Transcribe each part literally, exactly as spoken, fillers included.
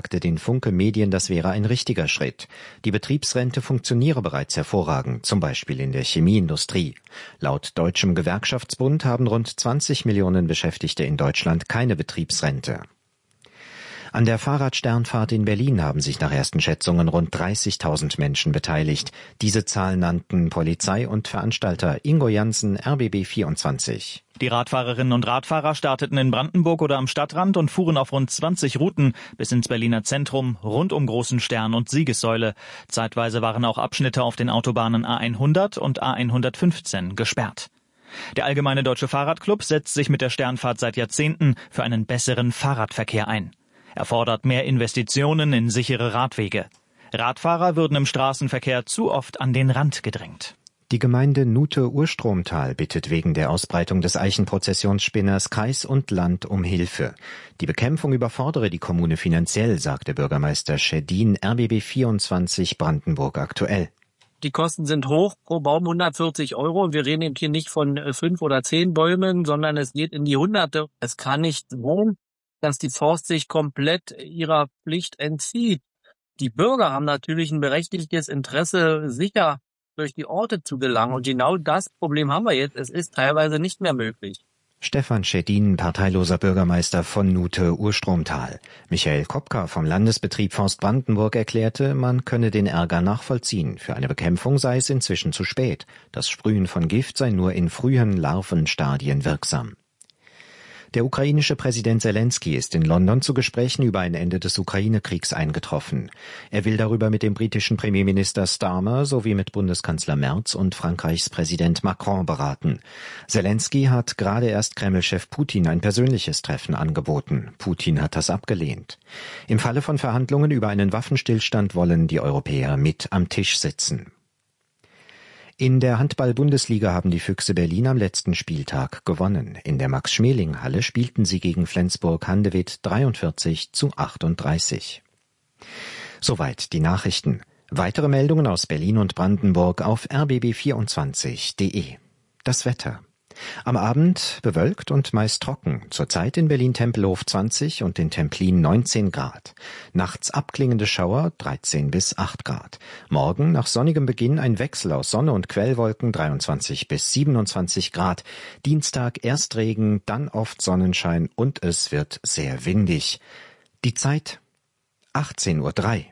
sagte den Funke Medien, das wäre ein richtiger Schritt. Die Betriebsrente funktioniere bereits hervorragend, zum Beispiel in der Chemieindustrie. Laut Deutschem Gewerkschaftsbund haben rund zwanzig Millionen Beschäftigte in Deutschland keine Betriebsrente. An der Fahrradsternfahrt in Berlin haben sich nach ersten Schätzungen rund dreißigtausend Menschen beteiligt. Diese Zahl nannten Polizei und Veranstalter. Ingo Jansen, R B B vierundzwanzig. Die Radfahrerinnen und Radfahrer starteten in Brandenburg oder am Stadtrand und fuhren auf rund zwanzig Routen bis ins Berliner Zentrum, rund um Großen Stern und Siegessäule. Zeitweise waren auch Abschnitte auf den Autobahnen A hundert und A hundertfünfzehn gesperrt. Der Allgemeine Deutsche Fahrradclub setzt sich mit der Sternfahrt seit Jahrzehnten für einen besseren Fahrradverkehr ein. Er fordert mehr Investitionen in sichere Radwege. Radfahrer würden im Straßenverkehr zu oft an den Rand gedrängt. Die Gemeinde Nuthe-Urstromtal bittet wegen der Ausbreitung des Eichenprozessionsspinners Kreis und Land um Hilfe. Die Bekämpfung überfordere die Kommune finanziell, sagte Bürgermeister Schedin, R B B vierundzwanzig Brandenburg aktuell. Die Kosten sind hoch, pro Baum hundertvierzig Euro. Und wir reden eben hier nicht von fünf oder zehn Bäumen, sondern es geht in die Hunderte. Es kann nicht sein, dass die Forst sich komplett ihrer Pflicht entzieht. Die Bürger haben natürlich ein berechtigtes Interesse, sicher durch die Orte zu gelangen. Und genau das Problem haben wir jetzt. Es ist teilweise nicht mehr möglich. Stefan Schedin, parteiloser Bürgermeister von Nuthe-Urstromtal. Michael Kopka vom Landesbetrieb Forst Brandenburg erklärte, man könne den Ärger nachvollziehen. Für eine Bekämpfung sei es inzwischen zu spät. Das Sprühen von Gift sei nur in frühen Larvenstadien wirksam. Der ukrainische Präsident Zelensky ist in London zu Gesprächen über ein Ende des Ukraine-Kriegs eingetroffen. Er will darüber mit dem britischen Premierminister Starmer sowie mit Bundeskanzler Merz und Frankreichs Präsident Macron beraten. Zelensky hat gerade erst Kreml-Chef Putin ein persönliches Treffen angeboten. Putin hat das abgelehnt. Im Falle von Verhandlungen über einen Waffenstillstand wollen die Europäer mit am Tisch sitzen. In der Handball-Bundesliga haben die Füchse Berlin am letzten Spieltag gewonnen. In der Max-Schmeling-Halle spielten sie gegen Flensburg-Handewitt dreiundvierzig zu achtunddreißig. Soweit die Nachrichten. Weitere Meldungen aus Berlin und Brandenburg auf r b b vierundzwanzig punkt de. Das Wetter. Am Abend bewölkt und meist trocken. Zurzeit in Berlin-Tempelhof zwanzig und in Templin neunzehn Grad. Nachts abklingende Schauer dreizehn bis acht Grad. Morgen nach sonnigem Beginn ein Wechsel aus Sonne und Quellwolken dreiundzwanzig bis siebenundzwanzig Grad. Dienstag erst Regen, dann oft Sonnenschein und es wird sehr windig. Die Zeit achtzehn Uhr drei.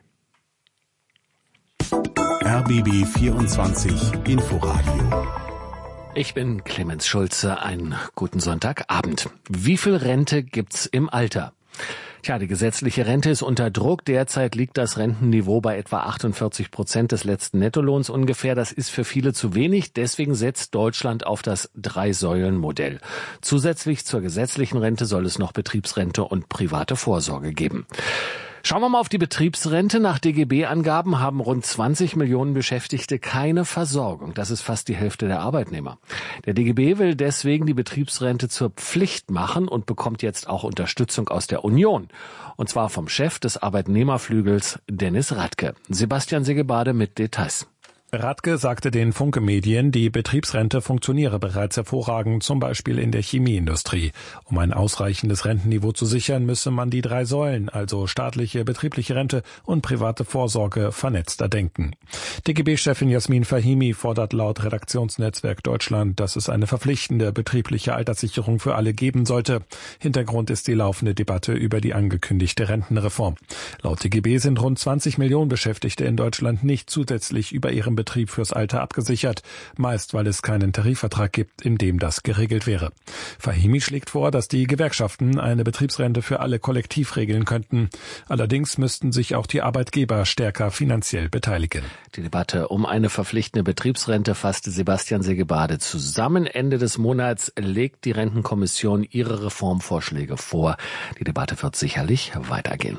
R B B vierundzwanzig Inforadio. Ich bin Clemens Schulze, einen guten Sonntagabend. Wie viel Rente gibt's im Alter? Tja, die gesetzliche Rente ist unter Druck. Derzeit liegt das Rentenniveau bei etwa achtundvierzig Prozent des letzten Nettolohns ungefähr. Das ist für viele zu wenig. Deswegen setzt Deutschland auf das Drei-Säulen-Modell. Zusätzlich zur gesetzlichen Rente soll es noch Betriebsrente und private Vorsorge geben. Schauen wir mal auf die Betriebsrente. Nach D G B-Angaben haben rund zwanzig Millionen Beschäftigte keine Versorgung. Das ist fast die Hälfte der Arbeitnehmer. Der D G B will deswegen die Betriebsrente zur Pflicht machen und bekommt jetzt auch Unterstützung aus der Union. Und zwar vom Chef des Arbeitnehmerflügels, Dennis Radke. Sebastian Segebade mit Details. Radke sagte den Funke Medien, die Betriebsrente funktioniere bereits hervorragend, zum Beispiel in der Chemieindustrie. Um ein ausreichendes Rentenniveau zu sichern, müsse man die drei Säulen, also staatliche, betriebliche Rente und private Vorsorge, vernetzter denken. D G B-Chefin Jasmin Fahimi fordert laut Redaktionsnetzwerk Deutschland, dass es eine verpflichtende betriebliche Alterssicherung für alle geben sollte. Hintergrund ist die laufende Debatte über die angekündigte Rentenreform. Laut D G B sind rund zwanzig Millionen Beschäftigte in Deutschland nicht zusätzlich über ihrem Betrieb fürs Alter abgesichert, meist weil es keinen Tarifvertrag gibt, in dem das geregelt wäre. Fahimi schlägt vor, dass die Gewerkschaften eine Betriebsrente für alle kollektiv regeln könnten. Allerdings müssten sich auch die Arbeitgeber stärker finanziell beteiligen. Die Debatte um eine verpflichtende Betriebsrente fasste Sebastian Segebade zusammen. Ende des Monats legt die Rentenkommission ihre Reformvorschläge vor. Die Debatte wird sicherlich weitergehen.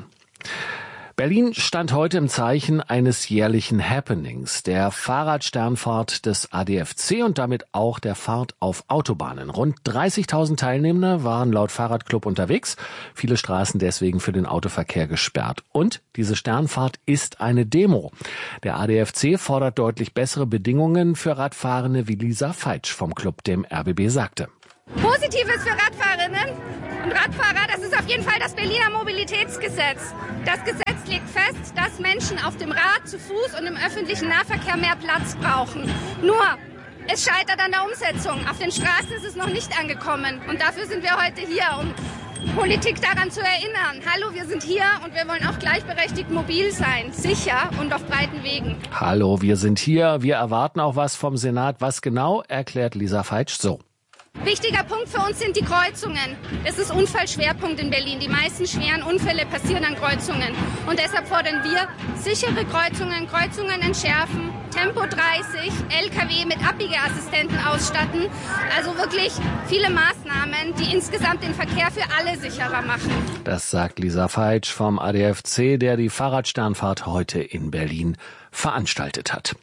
Berlin stand heute im Zeichen eines jährlichen Happenings, der Fahrradsternfahrt des A D F C und damit auch der Fahrt auf Autobahnen. Rund dreißigtausend Teilnehmer waren laut Fahrradclub unterwegs, viele Straßen deswegen für den Autoverkehr gesperrt. Und diese Sternfahrt ist eine Demo. Der A D F C fordert deutlich bessere Bedingungen für Radfahrende, wie Lisa Feitsch vom Club dem R B B sagte. Positives für Radfahrerinnen und Radfahrer, das ist auf jeden Fall das Berliner Mobilitätsgesetz. Das Gesetz legt fest, dass Menschen auf dem Rad, zu Fuß und im öffentlichen Nahverkehr mehr Platz brauchen. Nur, es scheitert an der Umsetzung. Auf den Straßen ist es noch nicht angekommen. Und dafür sind wir heute hier, um Politik daran zu erinnern. Hallo, wir sind hier und wir wollen auch gleichberechtigt mobil sein, sicher und auf breiten Wegen. Hallo, wir sind hier. Wir erwarten auch was vom Senat. Was genau, erklärt Lisa Feitsch so. Wichtiger Punkt für uns sind die Kreuzungen. Es ist Unfallschwerpunkt in Berlin. Die meisten schweren Unfälle passieren an Kreuzungen. Und deshalb fordern wir sichere Kreuzungen, Kreuzungen entschärfen, Tempo dreißig, L K W mit Abbiegeassistenten ausstatten. Also wirklich viele Maßnahmen, die insgesamt den Verkehr für alle sicherer machen. Das sagt Lisa Feitsch vom A D F C, der die Fahrradsternfahrt heute in Berlin veranstaltet hat.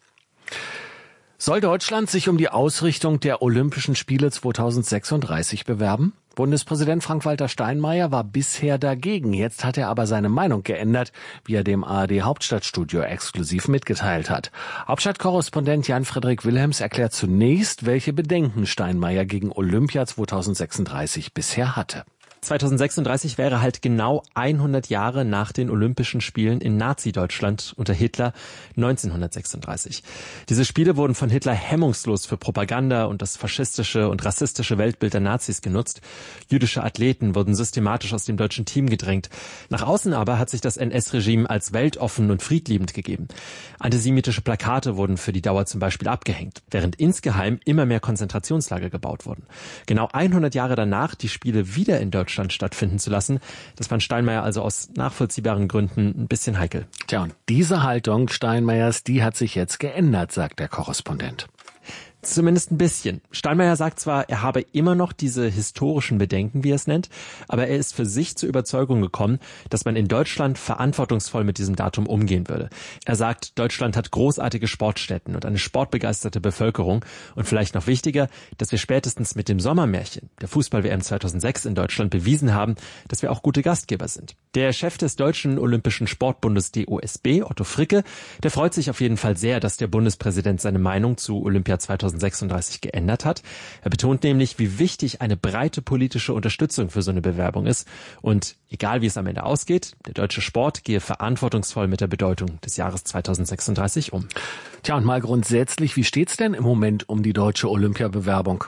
Soll Deutschland sich um die Ausrichtung der Olympischen Spiele zweitausendsechsunddreißig bewerben? Bundespräsident Frank-Walter Steinmeier war bisher dagegen. Jetzt hat er aber seine Meinung geändert, wie er dem A R D-Hauptstadtstudio exklusiv mitgeteilt hat. Hauptstadtkorrespondent Jan-Frederik Wilhelms erklärt zunächst, welche Bedenken Steinmeier gegen Olympia zweitausendsechsunddreißig bisher hatte. zweitausendsechsunddreißig wäre halt genau hundert Jahre nach den Olympischen Spielen in Nazi-Deutschland unter Hitler neunzehnhundertsechsunddreißig. Diese Spiele wurden von Hitler hemmungslos für Propaganda und das faschistische und rassistische Weltbild der Nazis genutzt. Jüdische Athleten wurden systematisch aus dem deutschen Team gedrängt. Nach außen aber hat sich das N S-Regime als weltoffen und friedliebend gegeben. Antisemitische Plakate wurden für die Dauer zum Beispiel abgehängt, während insgeheim immer mehr Konzentrationslager gebaut wurden. Genau hundert Jahre danach die Spiele wieder in Deutschland stattfinden zu lassen. Das fand Steinmeier also aus nachvollziehbaren Gründen ein bisschen heikel. Tja, und diese Haltung Steinmeiers, die hat sich jetzt geändert, sagt der Korrespondent. Zumindest ein bisschen. Steinmeier sagt zwar, er habe immer noch diese historischen Bedenken, wie er es nennt, aber er ist für sich zur Überzeugung gekommen, dass man in Deutschland verantwortungsvoll mit diesem Datum umgehen würde. Er sagt, Deutschland hat großartige Sportstätten und eine sportbegeisterte Bevölkerung und vielleicht noch wichtiger, dass wir spätestens mit dem Sommermärchen, der Fußball-W M zweitausendsechs in Deutschland, bewiesen haben, dass wir auch gute Gastgeber sind. Der Chef des Deutschen Olympischen Sportbundes D O S B, Otto Fricke, der freut sich auf jeden Fall sehr, dass der Bundespräsident seine Meinung zu Olympia zweitausendsechsunddreißig geändert hat. Er betont nämlich, wie wichtig eine breite politische Unterstützung für so eine Bewerbung ist. Und egal wie es am Ende ausgeht, der deutsche Sport gehe verantwortungsvoll mit der Bedeutung des Jahres zweitausendsechsunddreißig um. Tja, und mal grundsätzlich, wie steht's denn im Moment um die deutsche Olympiabewerbung?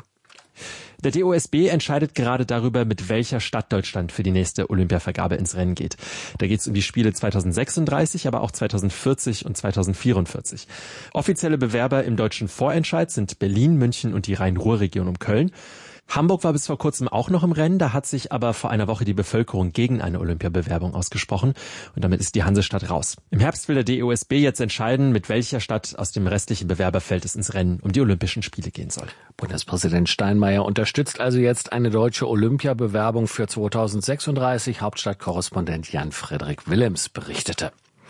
Der D O S B entscheidet gerade darüber, mit welcher Stadt Deutschland für die nächste Olympiavergabe ins Rennen geht. Da geht es um die Spiele zweitausendsechsunddreißig, aber auch zweitausendvierzig und zweitausendvierundvierzig. Offizielle Bewerber im deutschen Vorentscheid sind Berlin, München und die Rhein-Ruhr-Region um Köln. Hamburg war bis vor kurzem auch noch im Rennen, da hat sich aber vor einer Woche die Bevölkerung gegen eine Olympiabewerbung ausgesprochen und damit ist die Hansestadt raus. Im Herbst will der D O S B jetzt entscheiden, mit welcher Stadt aus dem restlichen Bewerberfeld es ins Rennen um die Olympischen Spiele gehen soll. Bundespräsident Steinmeier unterstützt also jetzt eine deutsche Olympiabewerbung für zweitausendsechsunddreißig. Hauptstadtkorrespondent Jan-Frederik Wilhelms berichtete.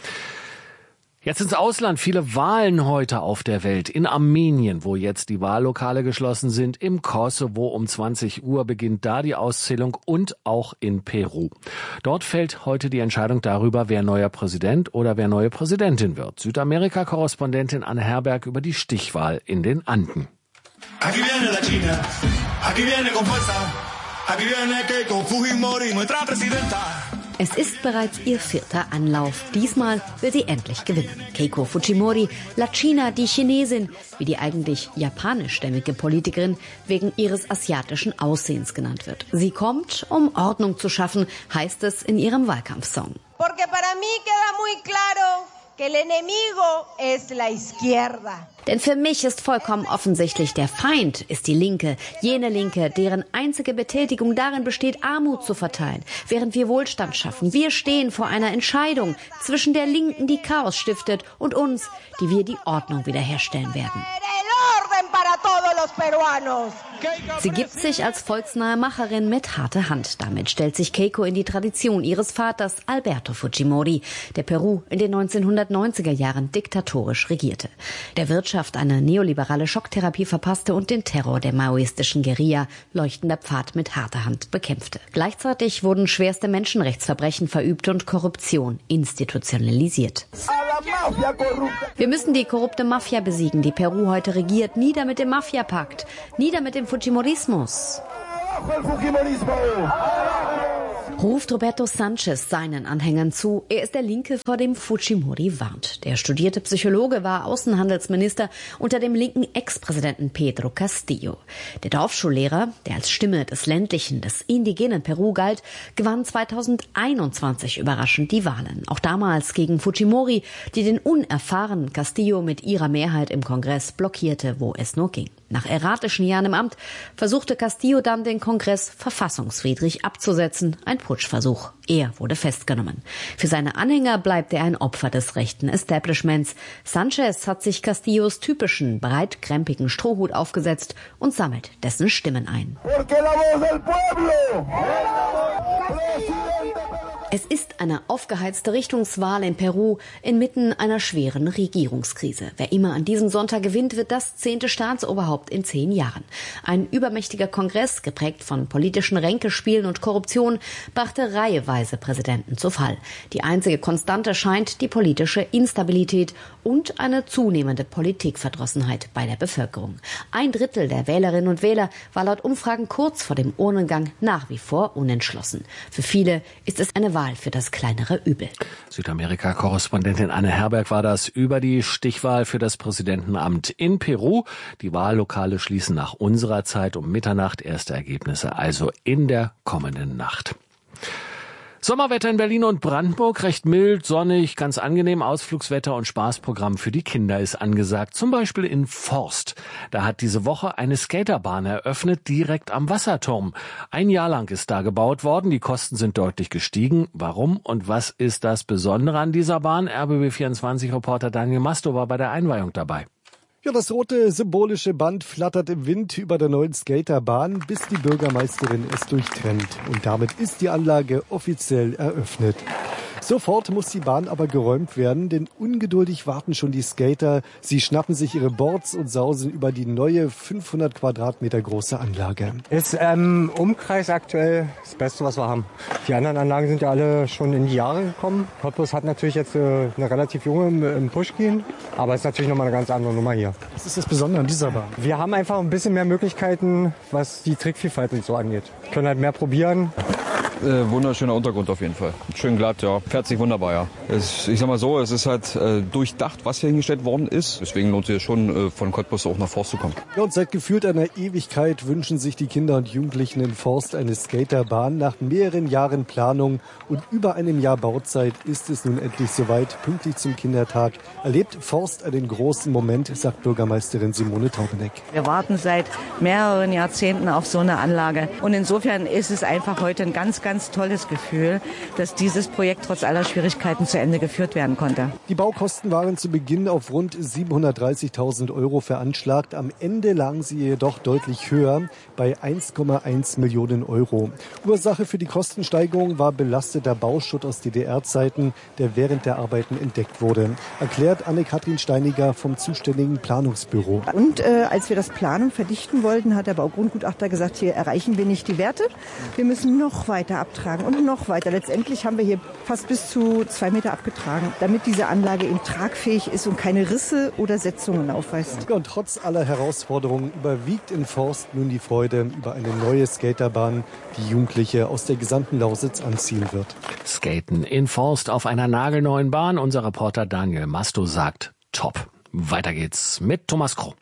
Jetzt ins Ausland. Viele Wahlen heute auf der Welt. In Armenien, wo jetzt die Wahllokale geschlossen sind. Im Kosovo um zwanzig Uhr beginnt da die Auszählung und auch in Peru. Dort fällt heute die Entscheidung darüber, wer neuer Präsident oder wer neue Präsidentin wird. Südamerika-Korrespondentin Anne Herberg über die Stichwahl in den Anden. Aquí viene la China, aquí viene con fuerza, aquí viene Keiko Fujimori, nuestra presidenta. Es ist bereits ihr vierter Anlauf. Diesmal will sie endlich gewinnen. Keiko Fujimori, La China, die Chinesin, wie die eigentlich japanischstämmige Politikerin wegen ihres asiatischen Aussehens genannt wird. Sie kommt, um Ordnung zu schaffen, heißt es in ihrem Wahlkampfsong. Porque para mí queda muy claro que el enemigo es la izquierda. Denn für mich ist vollkommen offensichtlich, der Feind ist die Linke, jene Linke, deren einzige Betätigung darin besteht, Armut zu verteilen, während wir Wohlstand schaffen. Wir stehen vor einer Entscheidung zwischen der Linken, die Chaos stiftet, und uns, die wir die Ordnung wiederherstellen werden. Sie gibt sich als volksnahe Macherin mit harter Hand. Damit stellt sich Keiko in die Tradition ihres Vaters Alberto Fujimori, der Peru in den neunzehnhundertneunziger Jahren diktatorisch regierte. Der Wirtschaft eine neoliberale Schocktherapie verpasste und den Terror der maoistischen Guerilla, leuchtender Pfad mit harter Hand, bekämpfte. Gleichzeitig wurden schwerste Menschenrechtsverbrechen verübt und Korruption institutionalisiert. Wir müssen die korrupte Mafia besiegen, die Peru heute regiert. Nieder mit dem Mafia-Pakt, nieder mit dem Fujimorismus. ruft Roberto Sanchez seinen Anhängern zu. Er ist der Linke, vor dem Fujimori warnt. Der studierte Psychologe war Außenhandelsminister unter dem linken Ex-Präsidenten Pedro Castillo. Der Dorfschullehrer, der als Stimme des ländlichen, des indigenen Peru galt, gewann zweitausendeinundzwanzig überraschend die Wahlen. Auch damals gegen Fujimori, die den unerfahrenen Castillo mit ihrer Mehrheit im Kongress blockierte, wo es nur ging. Nach erratischen Jahren im Amt versuchte Castillo dann, den Kongress verfassungswidrig abzusetzen. Ein Putschversuch. Er wurde festgenommen. Für seine Anhänger bleibt er ein Opfer des rechten Establishments. Sanchez hat sich Castillos typischen, breitkrempigen Strohhut aufgesetzt und sammelt dessen Stimmen ein. Es ist eine aufgeheizte Richtungswahl in Peru inmitten einer schweren Regierungskrise. Wer immer an diesem Sonntag gewinnt, wird das zehnte Staatsoberhaupt in zehn Jahren. Ein übermächtiger Kongress, geprägt von politischen Ränkespielen und Korruption, brachte reiheweise Präsidenten zu Fall. Die einzige Konstante scheint die politische Instabilität und eine zunehmende Politikverdrossenheit bei der Bevölkerung. Ein Drittel der Wählerinnen und Wähler war laut Umfragen kurz vor dem Urnengang nach wie vor unentschlossen. Für viele ist es eine Wahl für das kleinere Übel. Südamerika-Korrespondentin Anne Herberg war das über die Stichwahl für das Präsidentenamt in Peru. Die Wahllokale schließen nach unserer Zeit um Mitternacht. Erste Ergebnisse also in der kommenden Nacht. Sommerwetter in Berlin und Brandenburg, recht mild, sonnig, ganz angenehm. Ausflugswetter und Spaßprogramm für die Kinder ist angesagt, zum Beispiel in Forst. Da hat diese Woche eine Skaterbahn eröffnet, direkt am Wasserturm. Ein Jahr lang ist da gebaut worden, die Kosten sind deutlich gestiegen. Warum und was ist das Besondere an dieser Bahn? R B B vierundzwanzig-Reporter Daniel Masto war bei der Einweihung dabei. Ja, das rote symbolische Band flattert im Wind über der neuen Skaterbahn, bis die Bürgermeisterin es durchtrennt. Und damit ist die Anlage offiziell eröffnet. Sofort muss die Bahn aber geräumt werden, denn ungeduldig warten schon die Skater. Sie schnappen sich ihre Boards und sausen über die neue fünfhundert Quadratmeter große Anlage. Ist ähm, Umkreis aktuell das Beste, was wir haben. Die anderen Anlagen sind ja alle schon in die Jahre gekommen. Cottbus hat natürlich jetzt äh, eine relativ junge im, im Pushkin, aber ist natürlich nochmal eine ganz andere Nummer hier. Was ist das Besondere an dieser Bahn? Wir haben einfach ein bisschen mehr Möglichkeiten, was die Trickvielfalt und so angeht. Wir können halt mehr probieren. Äh, wunderschöner Untergrund auf jeden Fall. Schön glatt, ja. Fährt sich wunderbar, ja. Es, ich sag mal so, es ist halt äh, durchdacht, was hier hingestellt worden ist. Deswegen lohnt sich schon, äh, von Cottbus auch nach Forst zu kommen. Ja, und seit gefühlt einer Ewigkeit wünschen sich die Kinder und Jugendlichen in Forst eine Skaterbahn. Nach mehreren Jahren Planung und über einem Jahr Bauzeit ist es nun endlich soweit. Pünktlich zum Kindertag erlebt Forst einen großen Moment, sagt Bürgermeisterin Simone Taubeneck. Wir warten seit mehreren Jahrzehnten auf so eine Anlage. Und insofern ist es einfach heute ein ganz, ganz tolles Gefühl, dass dieses Projekt trotz aller Schwierigkeiten zu Ende geführt werden konnte. Die Baukosten waren zu Beginn auf rund siebenhundertdreißigtausend Euro veranschlagt. Am Ende lagen sie jedoch deutlich höher, bei eins Komma eins Millionen Euro. Ursache für die Kostensteigerung war belasteter Bauschutt aus D D R-Zeiten, der während der Arbeiten entdeckt wurde, erklärt Anne-Kathrin Steiniger vom zuständigen Planungsbüro. Und äh, als wir das planen und verdichten wollten, hat der Baugrundgutachter gesagt, hier erreichen wir nicht die Werte. Wir müssen noch weiter abtragen und noch weiter. Letztendlich haben wir hier fast bis zu zwei Meter abgetragen, damit diese Anlage eben tragfähig ist und keine Risse oder Setzungen aufweist. Ja, und trotz aller Herausforderungen überwiegt in Forst nun die Freude über eine neue Skaterbahn, die Jugendliche aus der gesamten Lausitz anziehen wird. Skaten in Forst auf einer nagelneuen Bahn. Unser Reporter Daniel Masto sagt top. Weiter geht's mit Thomas Kroh.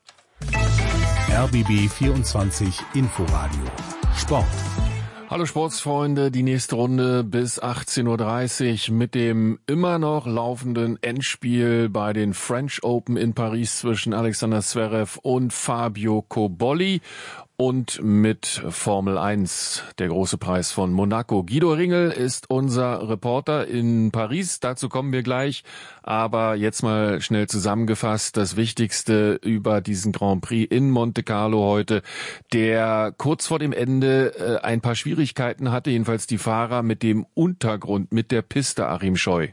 R B B vierundzwanzig Inforadio Sport. Hallo Sportsfreunde, die nächste Runde bis achtzehn Uhr dreißig mit dem immer noch laufenden Endspiel bei den French Open in Paris zwischen Alexander Zverev und Fabio Cobolli. Und mit Formel eins, der große Preis von Monaco. Guido Ringel ist unser Reporter in Paris, dazu kommen wir gleich. Aber jetzt mal schnell zusammengefasst, das Wichtigste über diesen Grand Prix in Monte Carlo heute, der kurz vor dem Ende äh, ein paar Schwierigkeiten hatte, jedenfalls die Fahrer mit dem Untergrund, mit der Piste, Achim Scheu.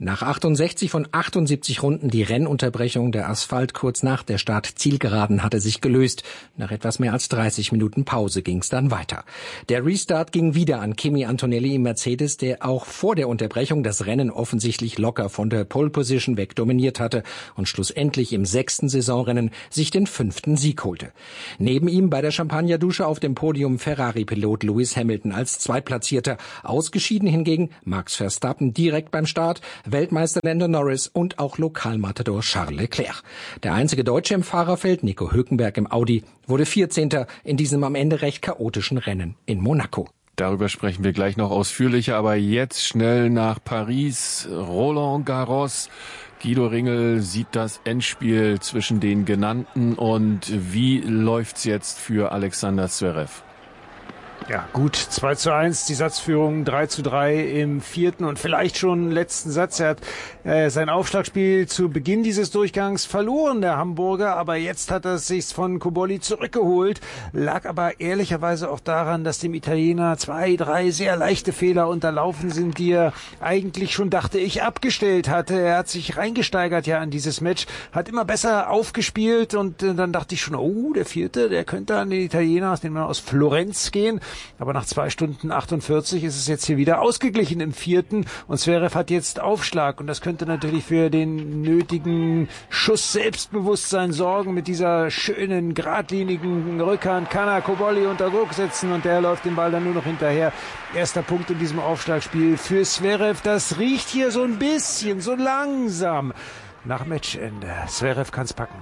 Nach achtundsechzig von achtundsiebzig Runden die Rennunterbrechung. Der Asphalt kurz nach der Start-Zielgeraden hatte sich gelöst. Nach etwas mehr als dreißig Minuten Pause ging es dann weiter. Der Restart ging wieder an Kimi Antonelli im Mercedes, der auch vor der Unterbrechung das Rennen offensichtlich locker von der Pole Position weg dominiert hatte und schlussendlich im sechsten Saisonrennen sich den fünften Sieg holte. Neben ihm bei der Champagnerdusche auf dem Podium Ferrari-Pilot Lewis Hamilton als Zweitplatzierter. Ausgeschieden hingegen Max Verstappen direkt beim Start, Weltmeister Lando Norris und auch Lokalmatador Charles Leclerc. Der einzige Deutsche im Fahrerfeld, Nico Hülkenberg im Audi, wurde vierzehnter in diesem am Ende recht chaotischen Rennen in Monaco. Darüber sprechen wir gleich noch ausführlicher, aber jetzt schnell nach Paris. Roland Garros. Guido Ringel sieht das Endspiel zwischen den Genannten und wie läuft's jetzt für Alexander Zverev? Ja, gut, zwei zu eins, die Satzführung drei zu drei im vierten und vielleicht schon letzten Satz. Er hat äh, sein Aufschlagspiel zu Beginn dieses Durchgangs verloren, der Hamburger, aber jetzt hat er es sich von Cobolli zurückgeholt. Lag aber ehrlicherweise auch daran, dass dem Italiener zwei, drei sehr leichte Fehler unterlaufen sind, die er eigentlich schon, dachte ich, abgestellt hatte. Er hat sich reingesteigert ja an dieses Match, hat immer besser aufgespielt und äh, dann dachte ich schon, oh, der vierte, der könnte an den Italiener, aus dem man aus Florenz gehen. Aber nach zwei Stunden achtundvierzig ist es jetzt hier wieder ausgeglichen im vierten und Zverev hat jetzt Aufschlag und das könnte natürlich für den nötigen Schuss Selbstbewusstsein sorgen. Mit dieser schönen, geradlinigen Rückhand kann er Cobolli unter Druck setzen und der läuft den Ball dann nur noch hinterher. Erster Punkt in diesem Aufschlagspiel für Zverev. Das riecht hier so ein bisschen, so langsam nach Matchende. Zverev kann's packen.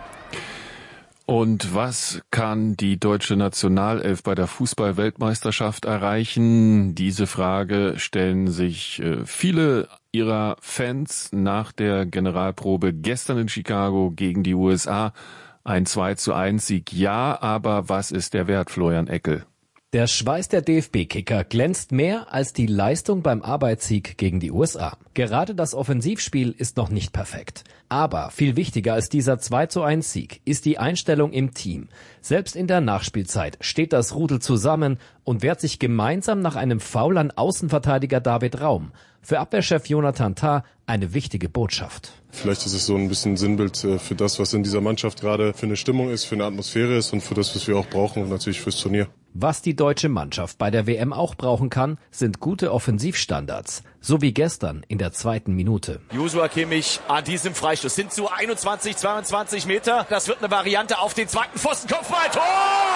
Und was kann die deutsche Nationalelf bei der Fußball-Weltmeisterschaft erreichen? Diese Frage stellen sich viele ihrer Fans nach der Generalprobe gestern in Chicago gegen die U S A. Ein zwei zu eins Sieg, ja, aber was ist der Wert, Florian Eckel? Der Schweiß der D F B-Kicker glänzt mehr als die Leistung beim Arbeitssieg gegen die U S A. Gerade das Offensivspiel ist noch nicht perfekt. Aber viel wichtiger als dieser zwei zu eins Sieg ist die Einstellung im Team. Selbst in der Nachspielzeit steht das Rudel zusammen und wehrt sich gemeinsam nach einem Foul an Außenverteidiger David Raum. Für Abwehrchef Jonathan Tah eine wichtige Botschaft. Vielleicht ist es so ein bisschen Sinnbild für das, was in dieser Mannschaft gerade für eine Stimmung ist, für eine Atmosphäre ist und für das, was wir auch brauchen und natürlich fürs Turnier. Was die deutsche Mannschaft bei der W M auch brauchen kann, sind gute Offensivstandards. So wie gestern in der zweiten Minute. Joshua Kimmich an diesem Freistoß sind zu einundzwanzig, zweiundzwanzig Meter. Das wird eine Variante auf den zweiten Pfosten. Kopfball, Tor!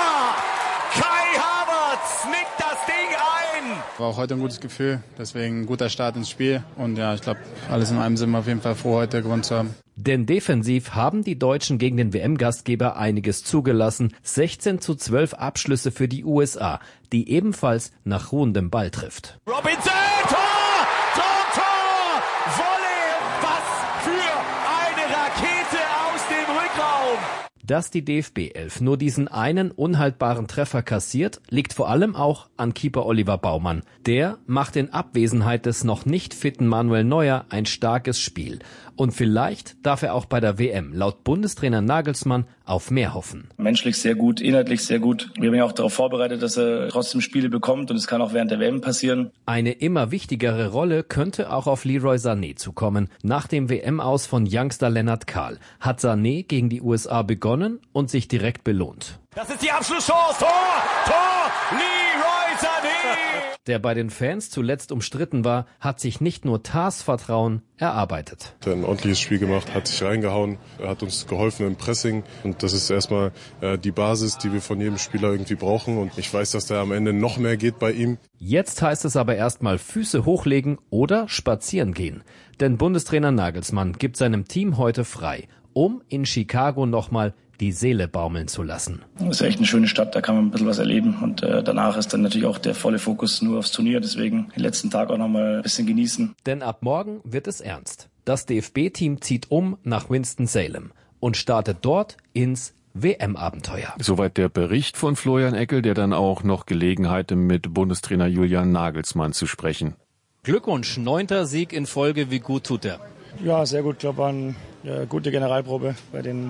Kai Havertz nickt das Ding ein. War auch heute ein gutes Gefühl, deswegen ein guter Start ins Spiel. Und ja, ich glaube, alles in allem sind wir auf jeden Fall froh, heute gewonnen zu haben. Denn defensiv haben die Deutschen gegen den W M-Gastgeber einiges zugelassen. sechzehn zu zwölf Abschlüsse für die U S A, die ebenfalls nach ruhendem Ball trifft. Robinson, Tor! Tor, Tor! Volley! Was für eine Rakete aus dem Rückraum! Dass die D F B-Elf nur diesen einen unhaltbaren Treffer kassiert, liegt vor allem auch an Keeper Oliver Baumann. Der macht in Abwesenheit des noch nicht fitten Manuel Neuer ein starkes Spiel. Und vielleicht darf er auch bei der W M laut Bundestrainer Nagelsmann auf mehr hoffen. Menschlich sehr gut, inhaltlich sehr gut. Wir haben ja auch darauf vorbereitet, dass er trotzdem Spiele bekommt und es kann auch während der W M passieren. Eine immer wichtigere Rolle könnte auch auf Leroy Sané zukommen. Nach dem W M-Aus von Youngster Lennart Kahl hat Sané gegen die U S A begonnen und sich direkt belohnt. Das ist die Abschlusschance. Tor! Tor! Leroy Sané! Der bei den Fans zuletzt umstritten war, hat sich nicht nur Tahs Vertrauen erarbeitet. Er hat ein ordentliches Spiel gemacht, hat sich reingehauen, er hat uns geholfen im Pressing und das ist erstmal äh, die Basis, die wir von jedem Spieler irgendwie brauchen und ich weiß, dass da am Ende noch mehr geht bei ihm. Jetzt heißt es aber erstmal Füße hochlegen oder spazieren gehen. Denn Bundestrainer Nagelsmann gibt seinem Team heute frei, um in Chicago nochmal die Seele baumeln zu lassen. Das ist echt eine schöne Stadt, da kann man ein bisschen was erleben und äh, danach ist dann natürlich auch der volle Fokus nur aufs Turnier, deswegen den letzten Tag auch nochmal ein bisschen genießen. Denn ab morgen wird es ernst. Das D F B-Team zieht um nach Winston-Salem und startet dort ins W M-Abenteuer. Soweit der Bericht von Florian Eckel, der dann auch noch Gelegenheit hatte, mit Bundestrainer Julian Nagelsmann zu sprechen. Glückwunsch, neunter Sieg in Folge, wie gut tut er? Ja, sehr gut. Ich glaube, war eine äh, gute Generalprobe bei den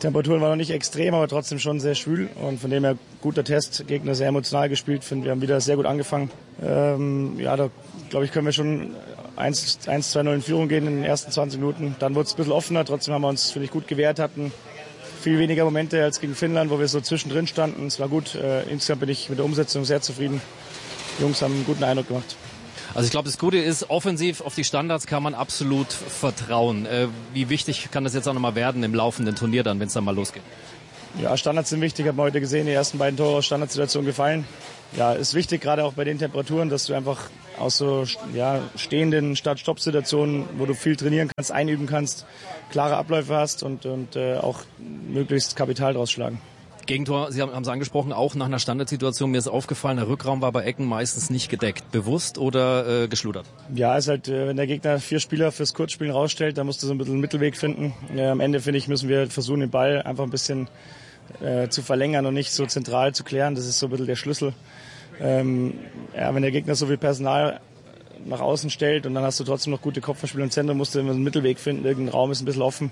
Temperaturen waren noch nicht extrem, aber trotzdem schon sehr schwül und von dem her guter Test. Gegner sehr emotional gespielt, finde wir haben wieder sehr gut angefangen. Ähm, ja, da glaube ich, können wir schon eins zwei null in Führung gehen in den ersten zwanzig Minuten. Dann wurde es ein bisschen offener, trotzdem haben wir uns, finde ich, gut gewehrt, hatten viel weniger Momente als gegen Finnland, wo wir so zwischendrin standen. Es war gut. Äh, insgesamt bin ich mit der Umsetzung sehr zufrieden. Die Jungs haben einen guten Eindruck gemacht. Also ich glaube, das Gute ist, offensiv auf die Standards kann man absolut vertrauen. Äh, wie wichtig kann das jetzt auch nochmal werden im laufenden Turnier dann, wenn es dann mal losgeht? Ja, Standards sind wichtig. Haben wir heute gesehen, die ersten beiden Tore aus Standardsituationen gefallen. Ja, ist wichtig, gerade auch bei den Temperaturen, dass du einfach aus so ja, stehenden Start-Stopp-Situationen, wo du viel trainieren kannst, einüben kannst, klare Abläufe hast und, und äh, auch möglichst Kapital draus schlagen. Gegentor, Sie haben es angesprochen, auch nach einer Standardsituation. Mir ist aufgefallen, der Rückraum war bei Ecken meistens nicht gedeckt. Bewusst oder äh, geschludert? Ja, ist halt, äh, wenn der Gegner vier Spieler fürs Kurzspielen rausstellt, dann musst du so ein bisschen einen Mittelweg finden. Äh, am Ende, finde ich, müssen wir versuchen, den Ball einfach ein bisschen äh, zu verlängern und nicht so zentral zu klären. Das ist so ein bisschen der Schlüssel. Ähm, ja, wenn der Gegner so viel Personal nach außen stellt und dann hast du trotzdem noch gute Kopfballspieler im Zentrum, musst du immer einen Mittelweg finden. Irgendein Raum ist ein bisschen offen.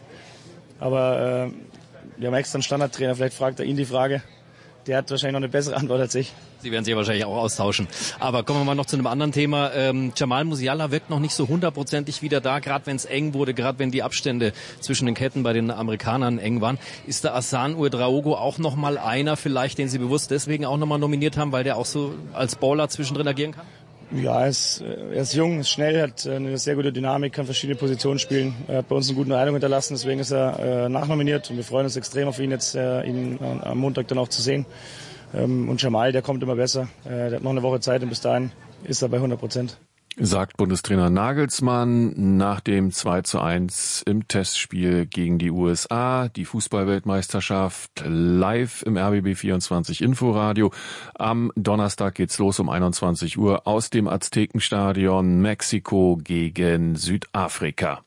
Aber äh, wir haben extra einen Standardtrainer, vielleicht fragt er ihn die Frage. Der hat wahrscheinlich noch eine bessere Antwort als ich. Sie werden sich ja wahrscheinlich auch austauschen. Aber kommen wir mal noch zu einem anderen Thema. Ähm, Jamal Musiala wirkt noch nicht so hundertprozentig wieder da, gerade wenn es eng wurde, gerade wenn die Abstände zwischen den Ketten bei den Amerikanern eng waren. Ist der Hassan Ouedraogo auch noch mal einer vielleicht, den Sie bewusst deswegen auch noch mal nominiert haben, weil der auch so als Baller zwischendrin agieren kann? Ja, er ist, er ist jung, ist schnell, hat eine sehr gute Dynamik, kann verschiedene Positionen spielen. Er hat bei uns einen guten Eindruck hinterlassen, deswegen ist er äh, nachnominiert und wir freuen uns extrem auf ihn jetzt, äh, ihn äh, am Montag dann auch zu sehen. Ähm, und Jamal, der kommt immer besser. Äh, der hat noch eine Woche Zeit und bis dahin ist er bei hundert Prozent. Sagt Bundestrainer Nagelsmann nach dem zwei zu eins im Testspiel gegen die U S A, die Fußballweltmeisterschaft live im R B B vierundzwanzig Inforadio. Am Donnerstag geht's los um einundzwanzig Uhr aus dem Aztekenstadion, Mexiko gegen Südafrika.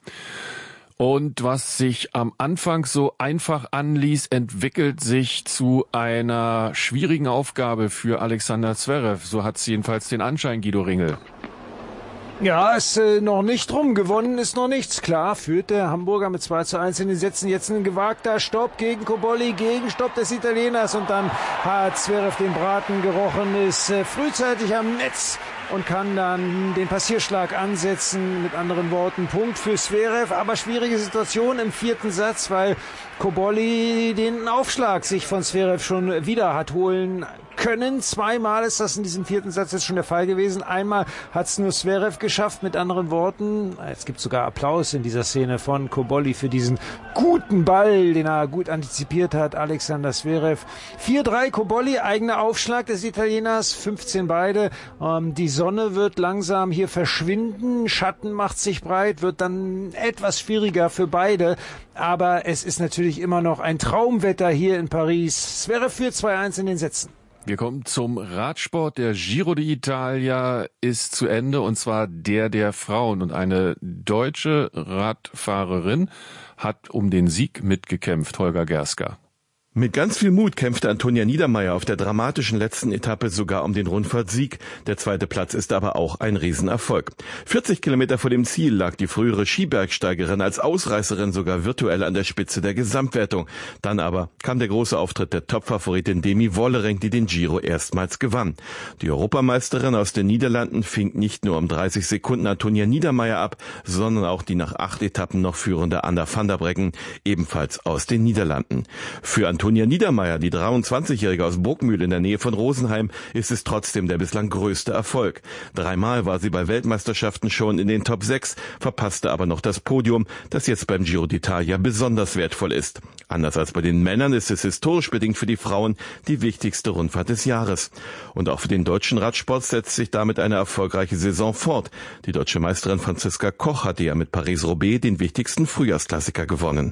Und was sich am Anfang so einfach anließ, entwickelt sich zu einer schwierigen Aufgabe für Alexander Zverev. So hat's jedenfalls den Anschein, Guido Ringel. Ja, ist äh, noch nicht rum. Gewonnen ist noch nichts. Klar, führt der Hamburger mit zwei zu eins in den Sätzen. Jetzt ein gewagter Stopp gegen Cobolli, Gegenstopp des Italieners. Und dann hat Zverev den Braten gerochen, ist äh, frühzeitig am Netz und kann dann den Passierschlag ansetzen. Mit anderen Worten, Punkt für Zverev. Aber schwierige Situation im vierten Satz, weil Cobolli den Aufschlag sich von Zverev schon wieder hat holen können. Zweimal ist das in diesem vierten Satz jetzt schon der Fall gewesen. Einmal hat es nur Zverev geschafft, mit anderen Worten. Es gibt sogar Applaus in dieser Szene von Cobolli für diesen guten Ball, den er gut antizipiert hat, Alexander Zverev. vier drei Cobolli, eigener Aufschlag des Italieners, fünfzehn beide. Ähm, die Sonne wird langsam hier verschwinden, Schatten macht sich breit, wird dann etwas schwieriger für beide. Aber es ist natürlich immer noch ein Traumwetter hier in Paris. Zverev führt zwei eins in den Sätzen. Wir kommen zum Radsport. Der Giro d'Italia ist zu Ende, und zwar der der Frauen. Und eine deutsche Radfahrerin hat um den Sieg mitgekämpft, Holger Gerska. Mit ganz viel Mut kämpfte Antonia Niedermaier auf der dramatischen letzten Etappe sogar um den Rundfahrtsieg. Der zweite Platz ist aber auch ein Riesenerfolg. vierzig Kilometer vor dem Ziel lag die frühere Skibergsteigerin als Ausreißerin sogar virtuell an der Spitze der Gesamtwertung. Dann aber kam der große Auftritt der Topfavoritin Demi Vollering, die den Giro erstmals gewann. Die Europameisterin aus den Niederlanden fing nicht nur um dreißig Sekunden Antonia Niedermaier ab, sondern auch die nach acht Etappen noch führende Anna van der Breggen, ebenfalls aus den Niederlanden. Für Antonia Niedermaier, die dreiundzwanzigjährige aus Burgmühl in der Nähe von Rosenheim, ist es trotzdem der bislang größte Erfolg. Dreimal war sie bei Weltmeisterschaften schon in den Top sechs, verpasste aber noch das Podium, das jetzt beim Giro d'Italia besonders wertvoll ist. Anders als bei den Männern ist es historisch bedingt für die Frauen die wichtigste Rundfahrt des Jahres. Und auch für den deutschen Radsport setzt sich damit eine erfolgreiche Saison fort. Die deutsche Meisterin Franziska Koch hatte ja mit Paris-Roubaix den wichtigsten Frühjahrsklassiker gewonnen.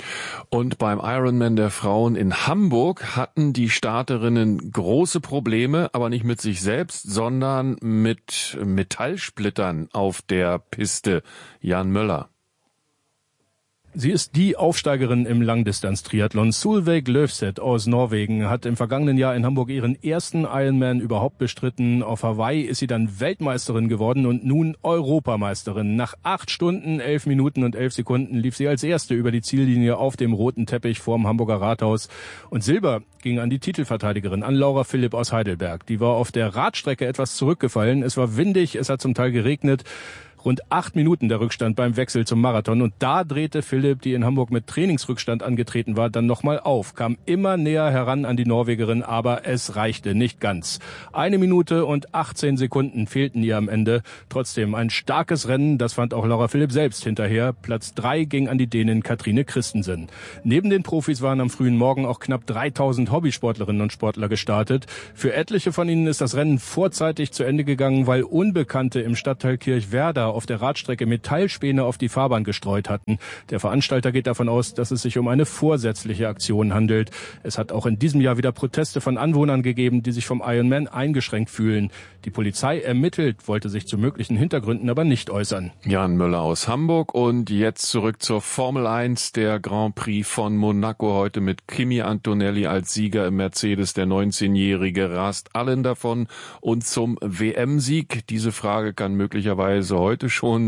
Und beim Ironman der Frauen in Hamburg hatten die Starterinnen große Probleme, aber nicht mit sich selbst, sondern mit Metallsplittern auf der Piste. Jan Möller. Sie ist die Aufsteigerin im Langdistanz-Triathlon. Solveig Løvseth aus Norwegen hat im vergangenen Jahr in Hamburg ihren ersten Ironman überhaupt bestritten. Auf Hawaii ist sie dann Weltmeisterin geworden und nun Europameisterin. Nach acht Stunden, elf Minuten und elf Sekunden lief sie als Erste über die Ziellinie auf dem roten Teppich vorm Hamburger Rathaus. Und Silber ging an die Titelverteidigerin, an Laura Philipp aus Heidelberg. Die war auf der Radstrecke etwas zurückgefallen. Es war windig, es hat zum Teil geregnet. Rund acht Minuten der Rückstand beim Wechsel zum Marathon. Und da drehte Philipp, die in Hamburg mit Trainingsrückstand angetreten war, dann nochmal auf. Kam immer näher heran an die Norwegerin, aber es reichte nicht ganz. Eine Minute und achtzehn Sekunden fehlten ihr am Ende. Trotzdem ein starkes Rennen, das fand auch Laura Philipp selbst hinterher. Platz drei ging an die Dänin Katrine Christensen. Neben den Profis waren am frühen Morgen auch knapp dreitausend Hobbysportlerinnen und Sportler gestartet. Für etliche von ihnen ist das Rennen vorzeitig zu Ende gegangen, weil Unbekannte im Stadtteil Kirchwerder auf der Radstrecke Metallspäne auf die Fahrbahn gestreut hatten. Der Veranstalter geht davon aus, dass es sich um eine vorsätzliche Aktion handelt. Es hat auch in diesem Jahr wieder Proteste von Anwohnern gegeben, die sich vom Ironman eingeschränkt fühlen. Die Polizei ermittelt, wollte sich zu möglichen Hintergründen aber nicht äußern. Jan Möller aus Hamburg und jetzt zurück zur Formel eins, der Grand Prix von Monaco heute mit Kimi Antonelli als Sieger im Mercedes. Der neunzehnjährige rast allen davon und zum W M-Sieg. Diese Frage kann möglicherweise heute schon